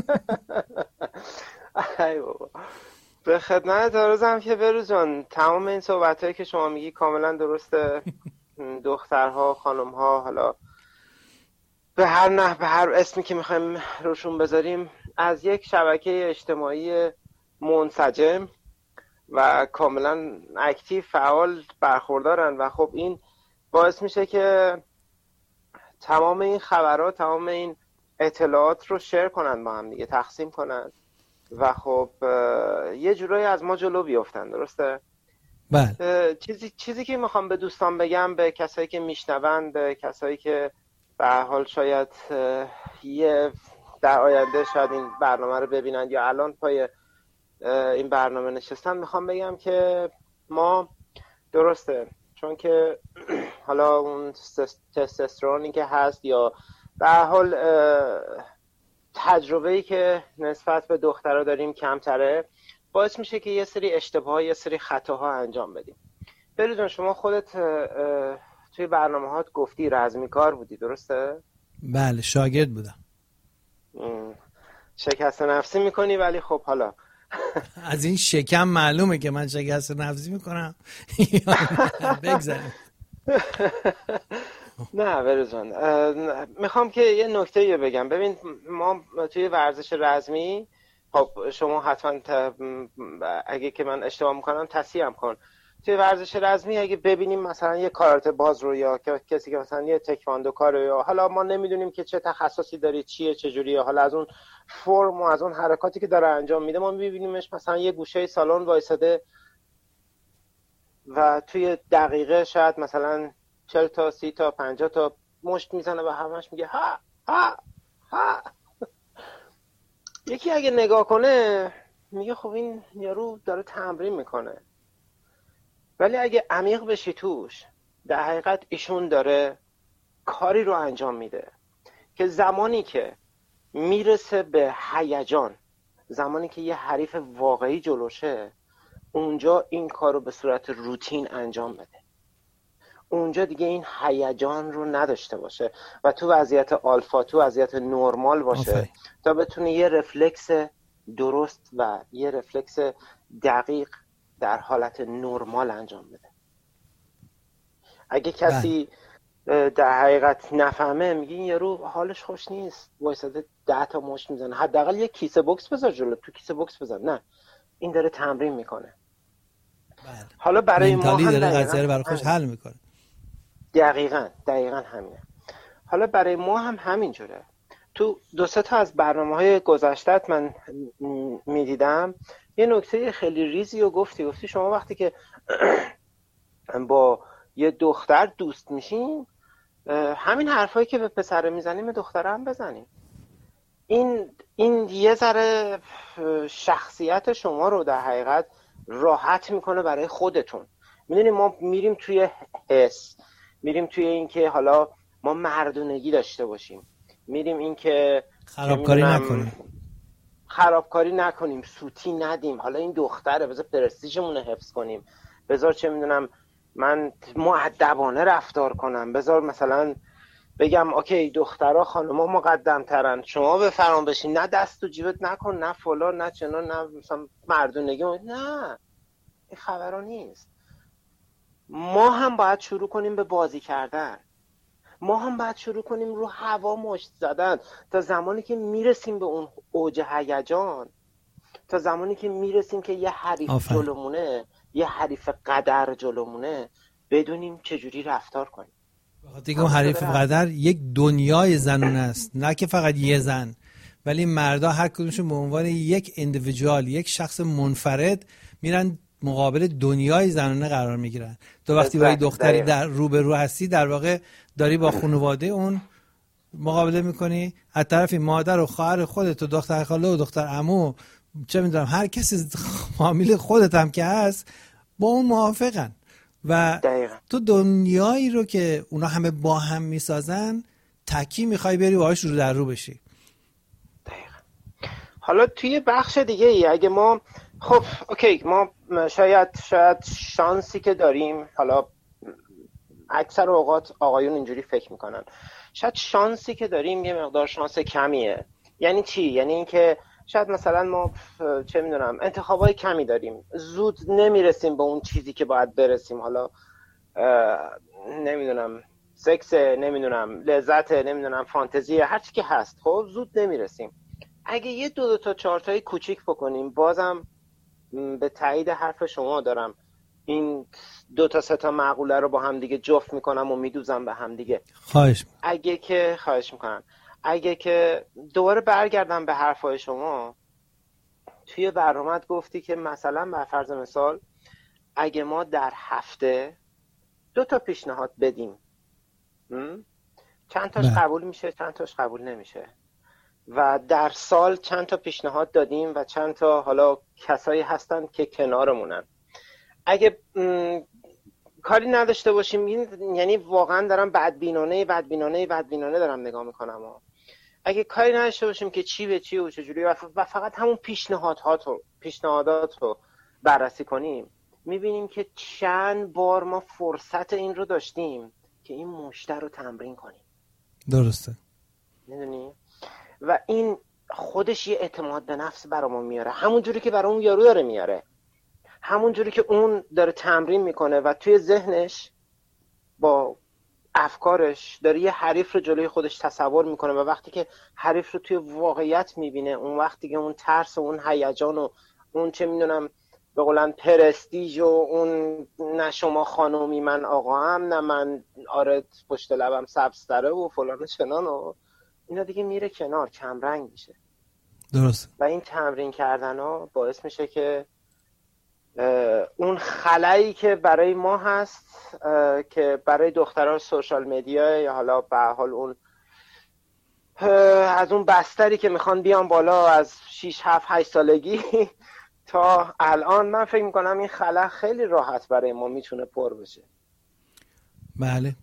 ای بابا به خدمت عرضم که بروز جان تمام این صحبتایی که شما میگی کاملا درسته. دخترها، خانمها، حالا به هر اسمی که میخوایم روشون بذاریم، از یک شبکه اجتماعی منسجم و کاملا اکتیو فعال برخوردارن و خب این باعث میشه که تمام این خبرات، تمام این اطلاعات رو شیر کنن با هم دیگه، تقسیم کنن و خب یه جورایی از ما جلو بیافتن. درسته؟ بله. چیزی که میخوام به دوستان بگم، به کسایی که میشنون، به کسایی که به هر حال شاید یه در آینده شاید این برنامه رو ببینن یا الان پای این برنامه نشستن، میخوام بگم که ما درسته چون که حالا اون تستوسترونی که هست یا به هر حال تجربه‌ای که نسبت به دخترها داریم کمتره، باعث میشه که یه سری اشتباهات، یه سری خطاها انجام بدیم. بری جان شما خودت توی برنامه‌هات گفتی رزمیکار بودی، درسته؟ بله شاگرد بودم. شکست نفسی میکنی ولی خب حالا از این شکم معلومه که من شکست نفسی میکنم. بگذاریم. نه بری جان میخوام که یه نکته بگم. ببین ما توی ورزش رزمی، خب شما حتما اگه که من اشتباه میکنم تصحیحم کن، توی ورزش رزمی اگه ببینیم مثلا یه کاراته باز رو یا کسی که مثلا یه تکواندو کار، یا حالا ما نمیدونیم که چه تخصصی داره، چیه چجوریه، حالا از اون فرم و از اون حرکاتی که داره انجام میده ما میبینیمش مثلا یه گوشه سالن وایساده و توی دقیقه شاید مثلا 40 تا 30 تا 50 تا مشت میزنه و همش میگه ها ها ها. یکی اگه نگاه کنه میگه خب این یارو داره تمرین میکنه. ولی اگه عمیق بشی توش، در حقیقت ایشون داره کاری رو انجام میده که زمانی که میرسه به هیجان، زمانی که یه حریف واقعی جلوشه، اونجا این کار رو به صورت روتین انجام بده، اونجا دیگه این هیجان رو نداشته باشه و تو وضعیت آلفا، تو وضعیت نرمال باشه تا بتونه یه رفلکس درست و یه رفلکس دقیق در حالت نرمال انجام بده. اگه کسی در حقیقت نفهمه، میگه این یارو حالش خوش نیست، وایساده 10 تا مشت میزنه، حداقل یه کیسه بوکس بذار جلو، تو کیسه بوکس بزن. نه، این داره تمرین میکنه. حالا برای ما هم داره قضیه رو برای خودش حل میکنه. دقیقاً همینه. حالا برای ما هم همینجوره. تو 2-3 تا از برنامه‌های گذشته‌ت من میدیدم یه نکته خیلی ریزی رو گفتی شما وقتی که با یه دختر دوست میشین، همین حرفایی که به پسر میزنیم به دختر هم بزنیم. این یه ذره شخصیت شما رو در حقیقت راحت میکنه برای خودتون. میدونیم ما میریم توی حس، میریم توی این که حالا ما مردونگی داشته باشیم، میریم این که خرابکاری نکنیم، سوتی ندیم، حالا این دختره بذار پرستیژمون رو حفظ کنیم، بذار چه میدونم من مؤدبانه رفتار کنم، بذار مثلا بگم اوکی دخترها خانم‌ها مقدم ترن، شما بفرام بشین، نه دست تو جیبت نکن، نه فلان، نه چنان، نه مثلا مردونگی. نه، این خبرها نیست. ما هم باید شروع کنیم به بازی کردن، ما هم باید شروع کنیم رو هوا مشت زدن تا زمانی که میرسیم به اون اوج هیجان، تا زمانی که میرسیم که یه حریف جلومونه، یه حریف قدر جلومونه، بدونیم چجوری رفتار کنیم. دیگه اون حریف قدر یک دنیای زنونه است، نه که فقط یه زن، ولی مردا هر کدومشون به عنوان یک اندیویدوال، یک شخص منفرد میرن مقابل دنیای زنانه قرار میگیرن. تو وقتی با دختری در روبرو هستی، در واقع داری با خانواده اون مقابله میکنی، از طرفی مادر و خواهر خودت و دختر خاله و دختر عمو، چه میدونم هر کسی فامیل خودت هم که هست با اون موافقن و تو دنیایی رو که اونا همه با هم میسازن تکی میخوای بری باهاش رو در رو بشی. دقیقا. حالا توی بخش دیگه ای اگه ما خب اوکی، ما شاید شانسی که داریم، حالا اکثر اوقات آقایون اینجوری فکر میکنن، شاید شانسی که داریم یه مقدار شانس کمیه. یعنی چی؟ یعنی اینکه شاید مثلا ما چه میدونم انتخابای کمی داریم، زود نمیرسیم به اون چیزی که باید برسیم، حالا نمیدونم سکس، نمیدونم لذت، نمیدونم فانتزی، هر چی که هست، خب زود نمیرسیم. اگه یه 2 تا 4 تایی کوچیک بکنیم، بازم به تایید حرف شما دارم این 2 تا 3 تا معقوله رو با هم دیگه جفت میکنم و میدوزم به هم دیگه. خواهش میکنم اگه که دوباره برگردم به حرفای شما، توی برنامه‌ات گفتی که مثلا بر فرض مثال اگه ما در هفته 2 تا پیشنهاد بدیم، چند تاش قبول میشه، چند تاش قبول نمیشه، و در سال چند تا پیشنهاد دادیم و چند تا حالا کسایی هستن که کنارمونن. اگه کاری نداشته باشیم، یعنی واقعا دارم بدبینانه دارم نگاه میکنم، اگه کاری نداشته باشیم که چی به چی و چجوری و فقط همون پیشنهادات رو بررسی کنیم، میبینیم که چند بار ما فرصت این رو داشتیم که این مشتر رو تمرین کنیم. درسته. میدونی؟ و این خودش یه اعتماد به نفس برامون میاره، همون جوری که برای اون یارو داره میاره، همون جوری که اون داره تمرین میکنه و توی ذهنش با افکارش داره یه حریف رو جلوی خودش تصور میکنه و وقتی که حریف رو توی واقعیت میبینه، اون وقتی که اون ترس و اون هیجان و اون چه میدونم به قولن پرستیژ و اون نه شما خانومی من آقا هم، نه من آره پشت لبم سبزتره و فلان و چنان و اینا دیگه میره کنار، کمرنگ میشه. درست. و این تمرین کردن ها باعث میشه که اون خلایی که برای ما هست، که برای دخترها سوشال مدیا یا حالا به حال اون از اون بستری که میخوان بیان بالا از 6 7 8 سالگی تا الان من فکر میکنم این خلا خیلی راحت برای ما میتونه پر بشه. بله.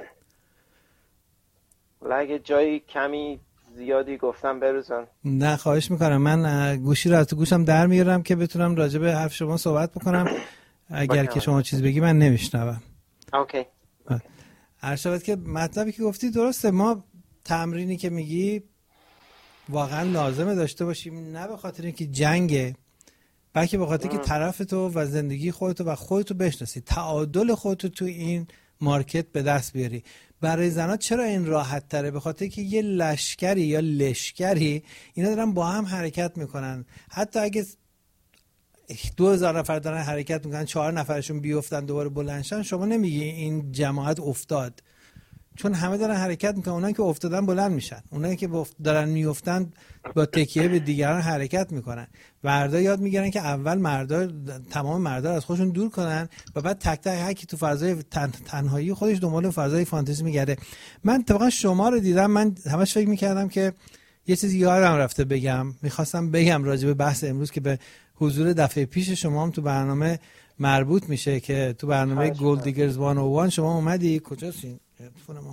ولی اگه جایی کمی زیادی گفتم بروزان. نه خواهش میکنم، من گوشی رو از تو گوشم در میارم که بتونم راجع به حرف شما صحبت بکنم. اگر که شما چیز بگی من نمیشنوم. اوکی. عرض که مطلبی که گفتی درسته. ما تمرینی که میگی واقعا لازمه داشته باشیم، نه به خاطر اینکه جنگه، بلکه به خاطر که طرف تو و زندگی خودتو و خودتو بشناسی، تعادل خودتو تو این مارکت به دست بیاری. برای زنها چرا این راحت تره؟ به خاطر که یه لشکری یا لشکری اینا دارن با هم حرکت میکنن. حتی اگه 2000 نفر دارن حرکت میکنن، 4 نفرشون بیفتن دوباره بلندشن، شما نمیگی این جماعت افتاد، چون همه دارن حرکت میکنن. اونایی که افتادن بلند میشن، اونایی که دارن میافتن با تکیه به دیگران حرکت میکنن. مردا یاد میگیرن که اول تمام مردا از خودشون دور کنن و بعد تک تک هر کی تو فضای تنهایی خودش دنبال فضای فانتزی میگرده. من اتفاقا شما رو دیدم، من همش فکر میکردم که یه چیزی یادم رفته بگم، میخواستم بگم راجع به بحث امروز که به حضور دفعه پیش شما هم تو برنامه مربوط میشه، که تو برنامه گولد دیگرز 101 شما اومدی. کجاست این تلفن ما؟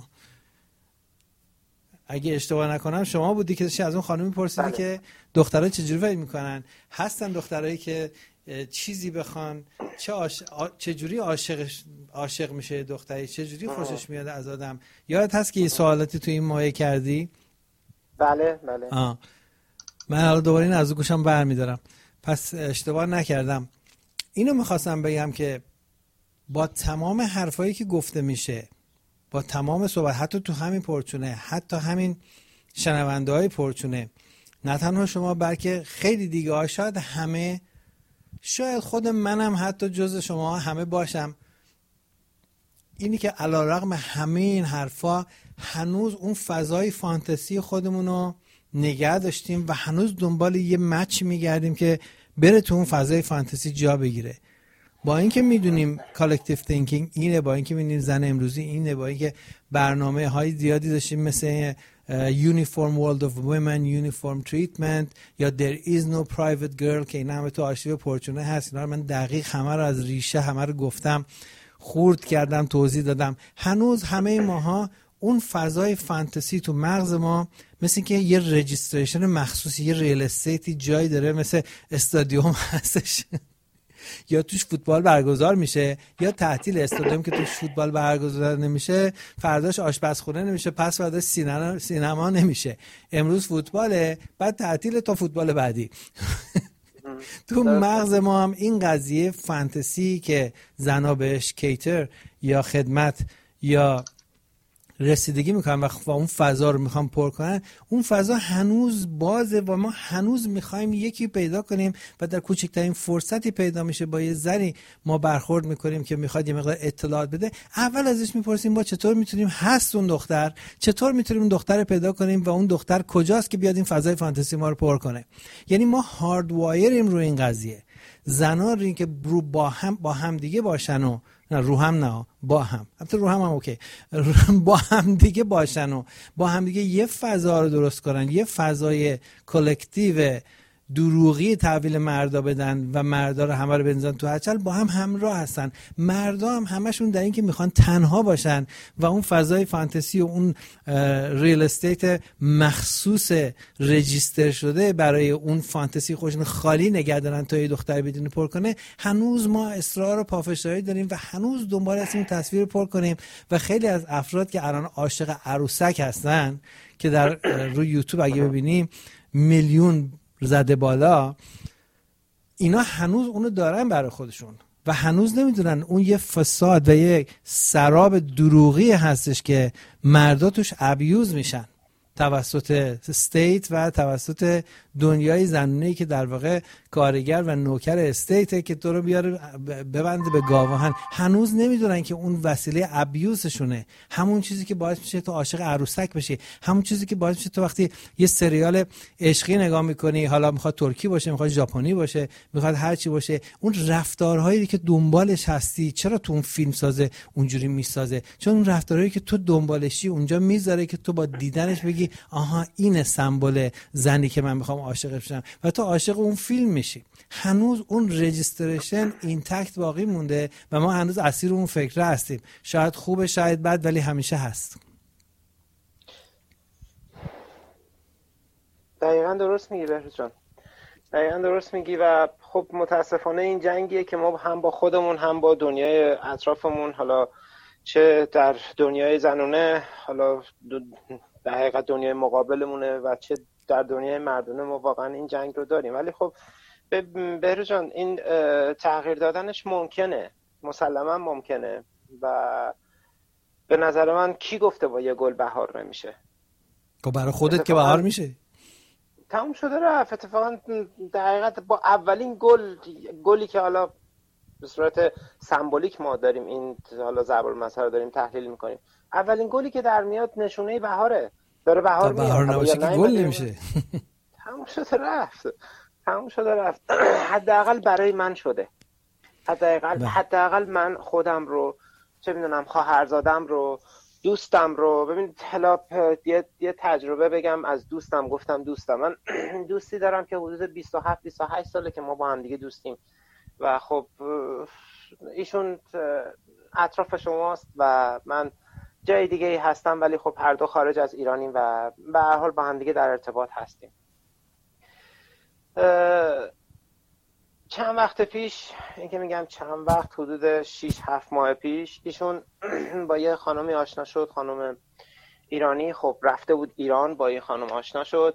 اگه اشتباه نکنم شما بودی که از اون خانمی پرسیدی که دخترها چجوری فکر میکنن، هستن دخترایی که چیزی بخوان چجوری عاشق میشه دختری، چجوری خوشش میاد از آدم. یادت هست که یه سوالاتی تو این مایه کردی؟ بله. من حالا دوباره این از گوشم برمیدارم، پس اشتباه نکردم. اینو میخواستم بگم که با تمام حرفایی که گفته میشه، با تمام صحبت، حتی تو همین پرچونه، حتی همین شنونده های پرچونه، نه تنها شما بلکه خیلی دیگه ها، شاید خود منم حتی جز شما همه باشم، اینی که علیرغم همه این حرفا هنوز اون فضای فانتزی خودمونو نگه داشتیم و هنوز دنبال یه مچ میگردیم که بره تو اون فضای فانتزی جا بگیره. با اینکه میدونیم کالکتیو تینکینگ اینه، با اینکه میدونیم زن امروزی اینه، با اینکه برنامه های زیادی داشتیم مثل Uniform World of Women, Uniform Treatment یا There is no private girl که این همه تو آرشیو پرچونه هست. اینا رو من دقیق همه رو از ریشه همه رو گفتم، خورد کردم، توضیح دادم. هنوز همه ماها اون فضای فانتزی تو مغز ما مثل که یه رجیستریشن مخصوصی، یه ریل استیتی جایی داره، مثل استادیوم هستش یا توش فوتبال برگزار میشه، یا تعطیل استادیوم که توش فوتبال برگزار نمیشه، فرداش آشپزخونه نمیشه، پس فرداش سینما نمیشه. امروز فوتباله، بعد تعطیل تا فوتبال بعدی. تو مغز ما هم این قضیه فانتزی که زنا بهش کیتر یا خدمت یا رسیدگی میکنن و اون فضا رو میخوام پر کنن، اون فضا هنوز بازه و ما هنوز میخوایم یکی پیدا کنیم و در کوچکترین فرصتی پیدا میشه با یه زنی ما برخورد میکنیم که میخواد یه مقدار اطلاعات بده، اول ازش میپرسیم با چطور میتونیم، هست اون دختر، چطور میتونیم اون دختر رو پیدا کنیم و اون دختر کجاست که بیاد این فضای فانتزی ما رو پر کنه. یعنی ما هارد وایریم روی این قضیه. زنا رو که با هم دیگه باشن و نه رو هم نه با هم، البته رو هم اوکی، با هم دیگه باشن و با هم دیگه یه فضا رو درست کنن، یه فضای کلکتیو دروغی تحویل مردا بدن و مردا رو همه رو بنزن تو هچل، با هم همراه هستن. مردا هم همشون در این که میخوان تنها باشن و اون فضای فانتزی و اون ریل استیت مخصوص رجیستر شده برای اون فانتزی خودشون خالی نگه دارن تا یه دختر بدون پر کنه. هنوز ما اصرار و پافشاری داریم و هنوز دنبال هستیم تصویر پر کنیم و خیلی از افراد که الان عاشق عروسک هستن که در روی یوتیوب اگه ببینیم میلیون زده بالا، اینا هنوز اونو دارن برای خودشون و هنوز نمیدونن اون یه فساد و یه سراب دروغی هستش که مردا توش ابیوز میشن توسط استیت و توسط دنیای زنونه‌ای که در واقع کارگر و نوکر استیته که تو رو بیاره ببنده به گاوهن. هنوز نمیدونن که اون وسیله ابیوزشونه، همون چیزی که باعث میشه تو عاشق عروسک بشی، همون چیزی که باعث میشه تو وقتی یه سریال عشقی نگاه میکنی، حالا میخواد ترکی باشه، میخواد ژاپنی باشه، میخواد هر چی باشه، اون رفتارهایی که دنبالش هستی چرا تو اون فیلم سازه اونجوری میسازه؟ چون اون رفتارهایی که تو دنبالشی اونجا میذاره که تو با دیدنش بگی آها این سمبل زنی که من میخوام عاشقش بشم و تو عاشق اون فیلم میشی. هنوز اون رجیستریشن اینتکت باقی مونده و ما هنوز اسیر اون فکر هستیم. شاید خوبه شاید بد، ولی همیشه هست. دقیقاً درست میگی بهروز جان، دقیقاً درست میگی. و خب متاسفانه این جنگیه که ما هم با خودمون هم با دنیای اطرافمون، حالا چه در دنیای زنونه، حالا در حقیقت دنیای مقابلمونه، و چه در دنیای مردونه، ما واقعا این جنگ رو داریم. ولی خب بهروز جان این تغییر دادنش ممکنه، مسلما ممکنه. و به نظر من کی گفته با یه گل بهار نمیشه؟ خب برای خودت که بهار میشه. تموم شده رفت. اتفاقا در حقیقت با اولین گلی که حالا به صورت سمبولیک ما داریم این حالا ضرب المثل رو داریم تحلیل میکنیم، اولین گلی که در میاد نشونه بهاره، داره بهار میاد. بهار نباشه که گل نمیشه. تموم شده رفت، تموم شده رفت. حداقل برای من شده. حداقل من خودم رو، چه میدونم، خواهرزادم رو، دوستم رو. ببین حالا یه تجربه بگم از دوستم. گفتم دوستم، من دوستی دارم که حدود 27-28 ساله که ما با هم دیگه دوستیم و خب ایشون اطراف شماست و من جای دیگه هستم، ولی خب هر دو خارج از ایرانیم و به هر حال با هم دیگه در ارتباط هستیم. چند وقت پیش، این که میگم چند وقت، حدود 6-7 ماه پیش، ایشون با یه خانمی آشنا شد، خانم ایرانی. خب رفته بود ایران، با یه خانم آشنا شد،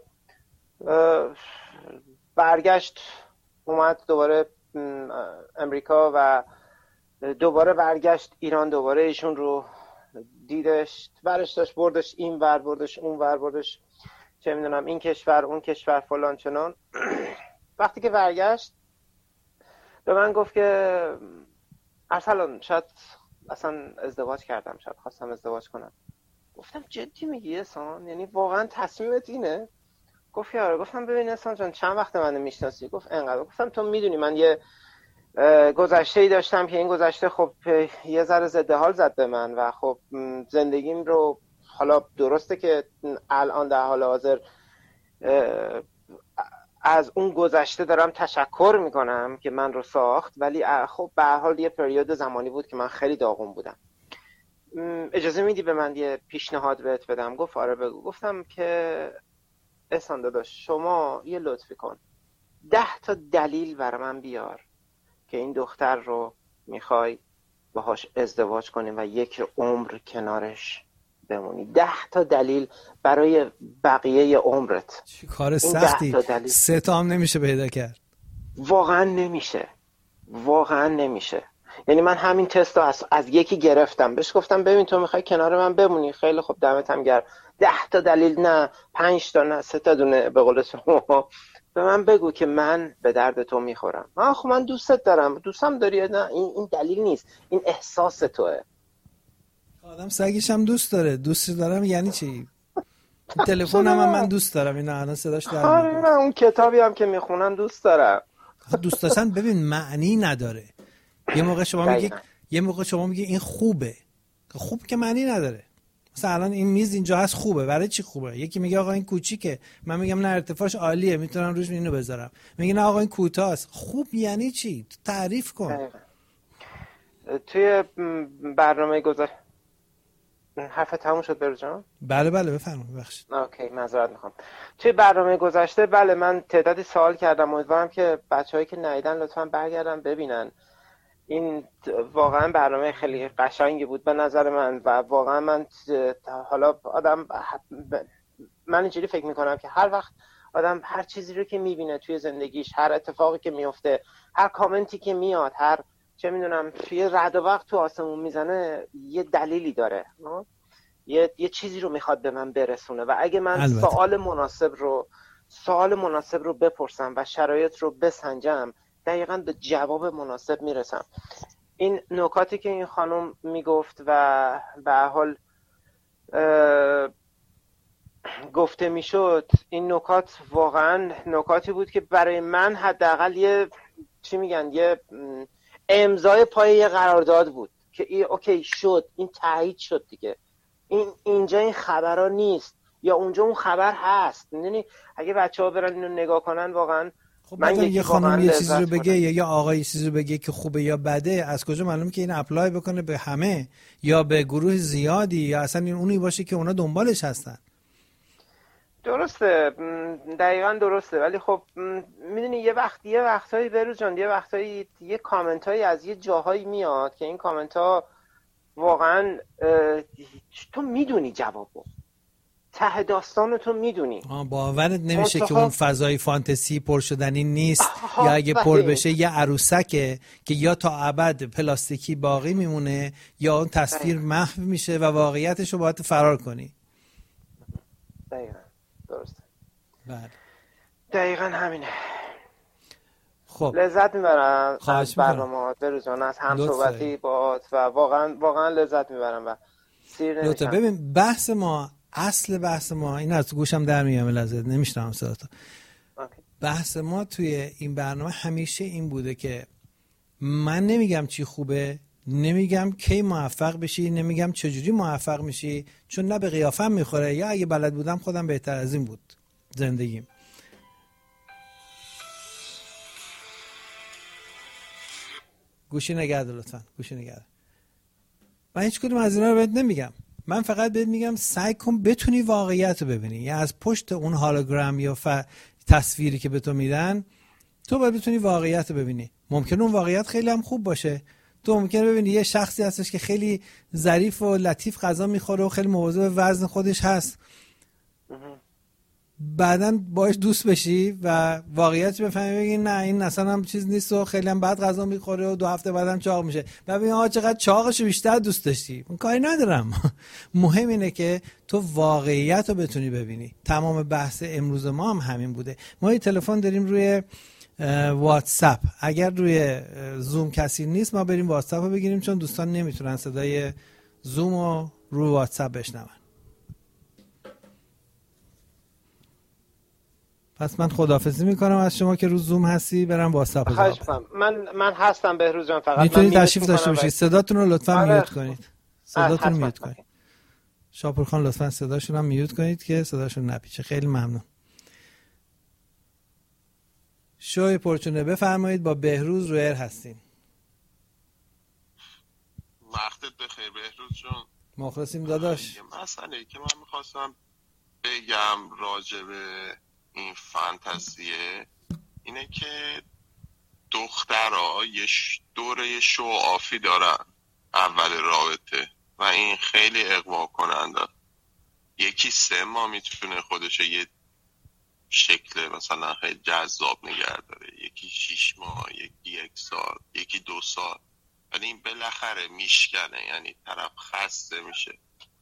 برگشت اومد دوباره امریکا و دوباره برگشت ایران، دوباره ایشون رو دیدش، برش داشت، بردش این ور، بردش اون ور، بردش چه میدونم این کشور اون کشور فلان چنان. وقتی که برگشت به من گفت که ارسلان شاید اصلا ازدواج کردم، شاید خواستم ازدواج کنم. گفتم جدی میگی احسان؟ یعنی واقعا تصمیمت اینه؟ گفت آره. گفتم ببین احسان جان چند وقت منو میشناسی؟ گفت انقدر. گفتم تو میدونی من یه گذشته‌ای داشتم که این گذشته خب یه ذره ضد حال زد به من و خب زندگیم رو، حالا درسته که الان در حال حاضر از اون گذشته دارم تشکر میکنم که من رو ساخت، ولی خب به هر حال یه پریود زمانی بود که من خیلی داغون بودم. اجازه میدی به من یه پیشنهاد بهت بدم؟ گفت آره بگو. گفتم که احسان داداش شما یه لطفی کن، 10 تا دلیل برای من بیار که این دختر رو میخوای باهاش ازدواج کنیم و یک عمر کنارش بمونی. 10 تا دلیل برای بقیه عمرت. چی کار سختی. 3 تا هم نمیشه پیدا کرد. واقعا نمیشه، واقعا نمیشه. یعنی من همین تست رو از یکی گرفتم، بهش گفتم ببین تو میخوای کنار من بمونی، خیلی خوب دمت هم گرم، 10 تا دلیل نه، 5 تا نه، 3 تا دونه به قول شما به من بگو که من به درد تو میخورم. خب من دوستت دارم. دوستم داری؟ نه این دلیل نیست، این احساس توه. آدم سگیش هم دوست داره. دوست دارم یعنی چی؟ تلفنم من دوست دارم، اینا الان صداش در میاد. آره من اون کتابی هم که میخونم دوست دارم. دوست داشتن ببین معنی نداره. یه موقع شما میگی این خوبه، خوب که معنی نداره. مثلا الان این میز اینجا هست خوبه، برای چی خوبه؟ یکی میگه آقا این کوچیکه، من میگم نه ارتفاعش عالیه میتونم روش اینو بذارم، میگه نه آقا این کوتاست. خوب یعنی چی؟ تعریف کن. توی برنامه گذشته حرف تموم شد بهروز جان؟ بله بفرمایید. بخشید. اوکی معذرت میخوام. توی برنامه گذشته بله من تعدادی سوال کردم، امیدوارم که بچه‌هایی که ندیدن لطفاً برگردن ببینن. این واقعا برنامه خیلی قشنگی بود به نظر من و واقعا من حالا من اینجوری فکر میکنم که هر وقت آدم هر چیزی رو که میبینه توی زندگیش، هر اتفاقی که میفته، هر کامنتی که میاد، هر چه میدونم یه رعد و برق تو آسمون میزنه، یه دلیلی داره، یه چیزی رو میخواد به من برسونه و اگه من سوال مناسب رو بپرسم و شرایط رو بسنجم دقیقاً به جواب مناسب میرسم. این نکاتی که این خانم میگفت و به حال گفته میشد، این نکات واقعاً نکاتی بود که برای من حداقل یه امضای پای یه قرارداد بود که اوکی شد، این تایید شد دیگه، اینجا این خبرها نیست، یا اونجا اون خبر هست. میدونی اگه بچه‌ها برن اینو نگاه کنن واقعا خب من یه خانم یه چیزی رو بگه یا یه آقای یه چیزی رو بگه که خوبه یا بده، از کجا معلومه که این اپلای بکنه به همه یا به گروه زیادی یا اصلا این اونی باشه که اونا دنبالش هستن؟ درسته، دقیقاً درسته. ولی خب میدونی یه وقتایی بروز جان، یه وقتایی یه کامنت هایی از یه جاهایی میاد که این کامنت ها واقعا تو میدونی جوابو، ته داستانو تو میدونی، باورت نمیشه که اون فضای فانتزی پر شدنی نیست یا اگه پر بشه یه عروسکه که یا تا ابد پلاستیکی باقی میمونه یا اون تصویر محو میشه و واقعیتش رو باید فرار کنی. دقیقاً درسته. بله دقیقاً همینه. خب لذت میبرم از برنامه‌ات بروزان، از همصحبتی باهات و واقعا لذت میبرم و سیر نمیشم. ببین اصل بحث ما این از گوشم در میام لذت نمیشنم صداتو. بحث ما توی این برنامه همیشه این بوده که من نمیگم چی خوبه، نمیگم کی موفق بشی، نمیگم چجوری موفق میشی، چون نه به قیافم میخوره یا اگه بلد بودم خودم بهتر از این بود زندگیم. گوشی نگرد لطفا، گوشی نگرد. من هیچ کدوم از اینا رو بهت نمیگم، من فقط بهت میگم سعی کن بتونی واقعیت رو ببینی. یا از پشت اون هولوگرام یا تصویری که به تو میدن تو باید بتونی واقعیت رو ببینی. ممکنه اون واقعیت خیلی هم خوب باشه، تو ممکنه ببینی یه شخصی هستش که خیلی ظریف و لطیف غذا میخوره و خیلی مواظب وزن خودش هست، بعداً باش دوست بشی و واقعیت بفهمی بگی نه این اصلا هم چیز نیست و خیلی هم بد غذا میخوره و 2 هفته بعدم چاق میشه. ببین آقا چقدر چاقشو بیشتر دوست داشتی، من کاری ندارم. مهم اینه که تو واقعیت رو بتونی ببینی. تمام بحث امروز ما هم همین بوده. ما یه تلفن داریم روی واتساپ، اگر روی زوم کسی نیست ما بریم واتساپ رو بگیریم، چون دوستان نمیتونن صدای زوم رو روی واتساپ بشنون. پس من خداحافظی میکنم از شما که رو زوم هستی، برم واتساپ رو خواهش میکنم. من هستم بهروز جان، فقط میتونید تشریف داشته باشید. صداتون رو لطفا میوت کنید. صداتون رو میوت کنید. شاپور خان لطفا صداشون هم میوت کنید که صداشون نپیچه. خیلی ممنون. شوی پرچونه بفرمایید، با بهروز رو ایر هستیم. وقتت بخیر بهروز جان. مخلصیم داداش. یه مسئله که من میخواستم بگم راجع به این فانتزیه اینه که دخترها یه دوره شو آفی دارن اول رابطه و این خیلی اغوا کننده. یکی 3 ماه میتونه خودشو یه شکل مثلا خیلی جذاب نگه داره، یکی 6 ماه، یکی 1 سال، یکی 2 سال، ولی این بالاخره میشکنه، یعنی طرف خسته میشه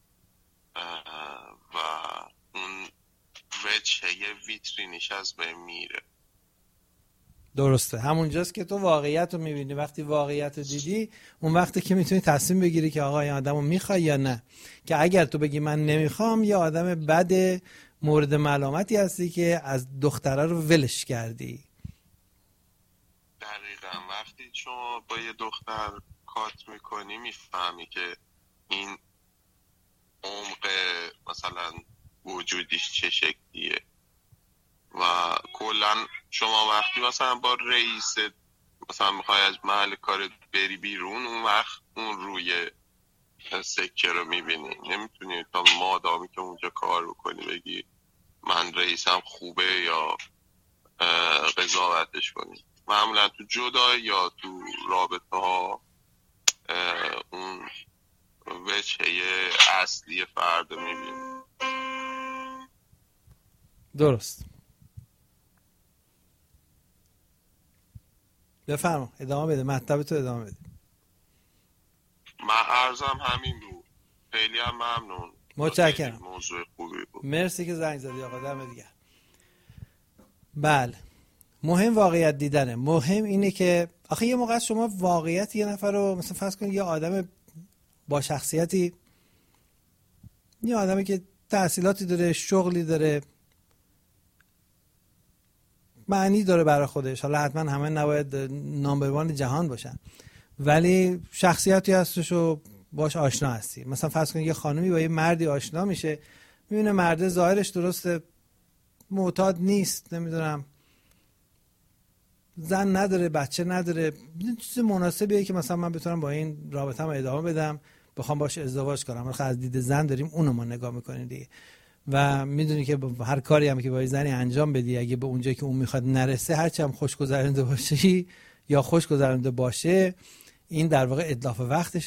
و اون وجهه ویترینیش از بین میره. درسته، همونجاست که تو واقعیت رو میبینی. وقتی واقعیت رو دیدی اون وقتی که میتونی تصمیم بگیری که آقا این آدم رو میخوای یا نه. که اگر تو بگی من نمیخوام، یا آدم بد مورد ملامتی هستی که از دختره رو ولش کردی. دقیقا وقتی شما با یه دختر کات میکنی میفهمی که این عمق مثلا وجودیش چه شکلیه و کلا شما وقتی مثلا با رئیس مثلا میخوای از محل کار بری بیرون، اون وقت اون روی سکه رو میبینی. نمیتونی تا مادامی که اونجا کار بکنی بگی من رئیسم خوبه یا قضاوتش کنی. معمولا تو جدا یا تو رابطه ها اون وجهه اصلی فرد میبینی. درست. بفرما ادامه بده، مطلب تو ادامه بده. من عرضم همین بود. خیلی هم ممنون. متشکرم. موضوع خوبی بود. مرسی که زنگ زدی آقا، دم دیگه. بله، مهم واقعیت دیدنه. مهم اینه که آخه یه موقع شما واقعیت یه نفر رو مثلا فرض کنید یه آدم با شخصیتی، یه آدمی که تحصیلاتی داره، شغلی داره، معنی داره برای خودش، حالا حتما همه نباید نامبر 1 جهان باشن، ولی شخصیتی هستش و باش آشنا هستی. مثلا فرض کنید یه خانومی با یه مردی آشنا میشه، میبینه مرده ظاهرش درسته، معتاد نیست، نمیدونم زن نداره، بچه نداره، چیز مناسبیه که مثلا من بتونم با این رابطه‌ام ادامه بدم، بخوام باش ازدواج کنم. ما از دید زن داریم اونو ما نگاه میکنیم دیگه. و میدونی که هر کاری هم که با زنی انجام بدی اگه به اونجایی که اون میخواد نرسه، هرچی هم خوش گذرونده باشی یا خوش گذرونده باشه، این در واقع اتلاف وقتش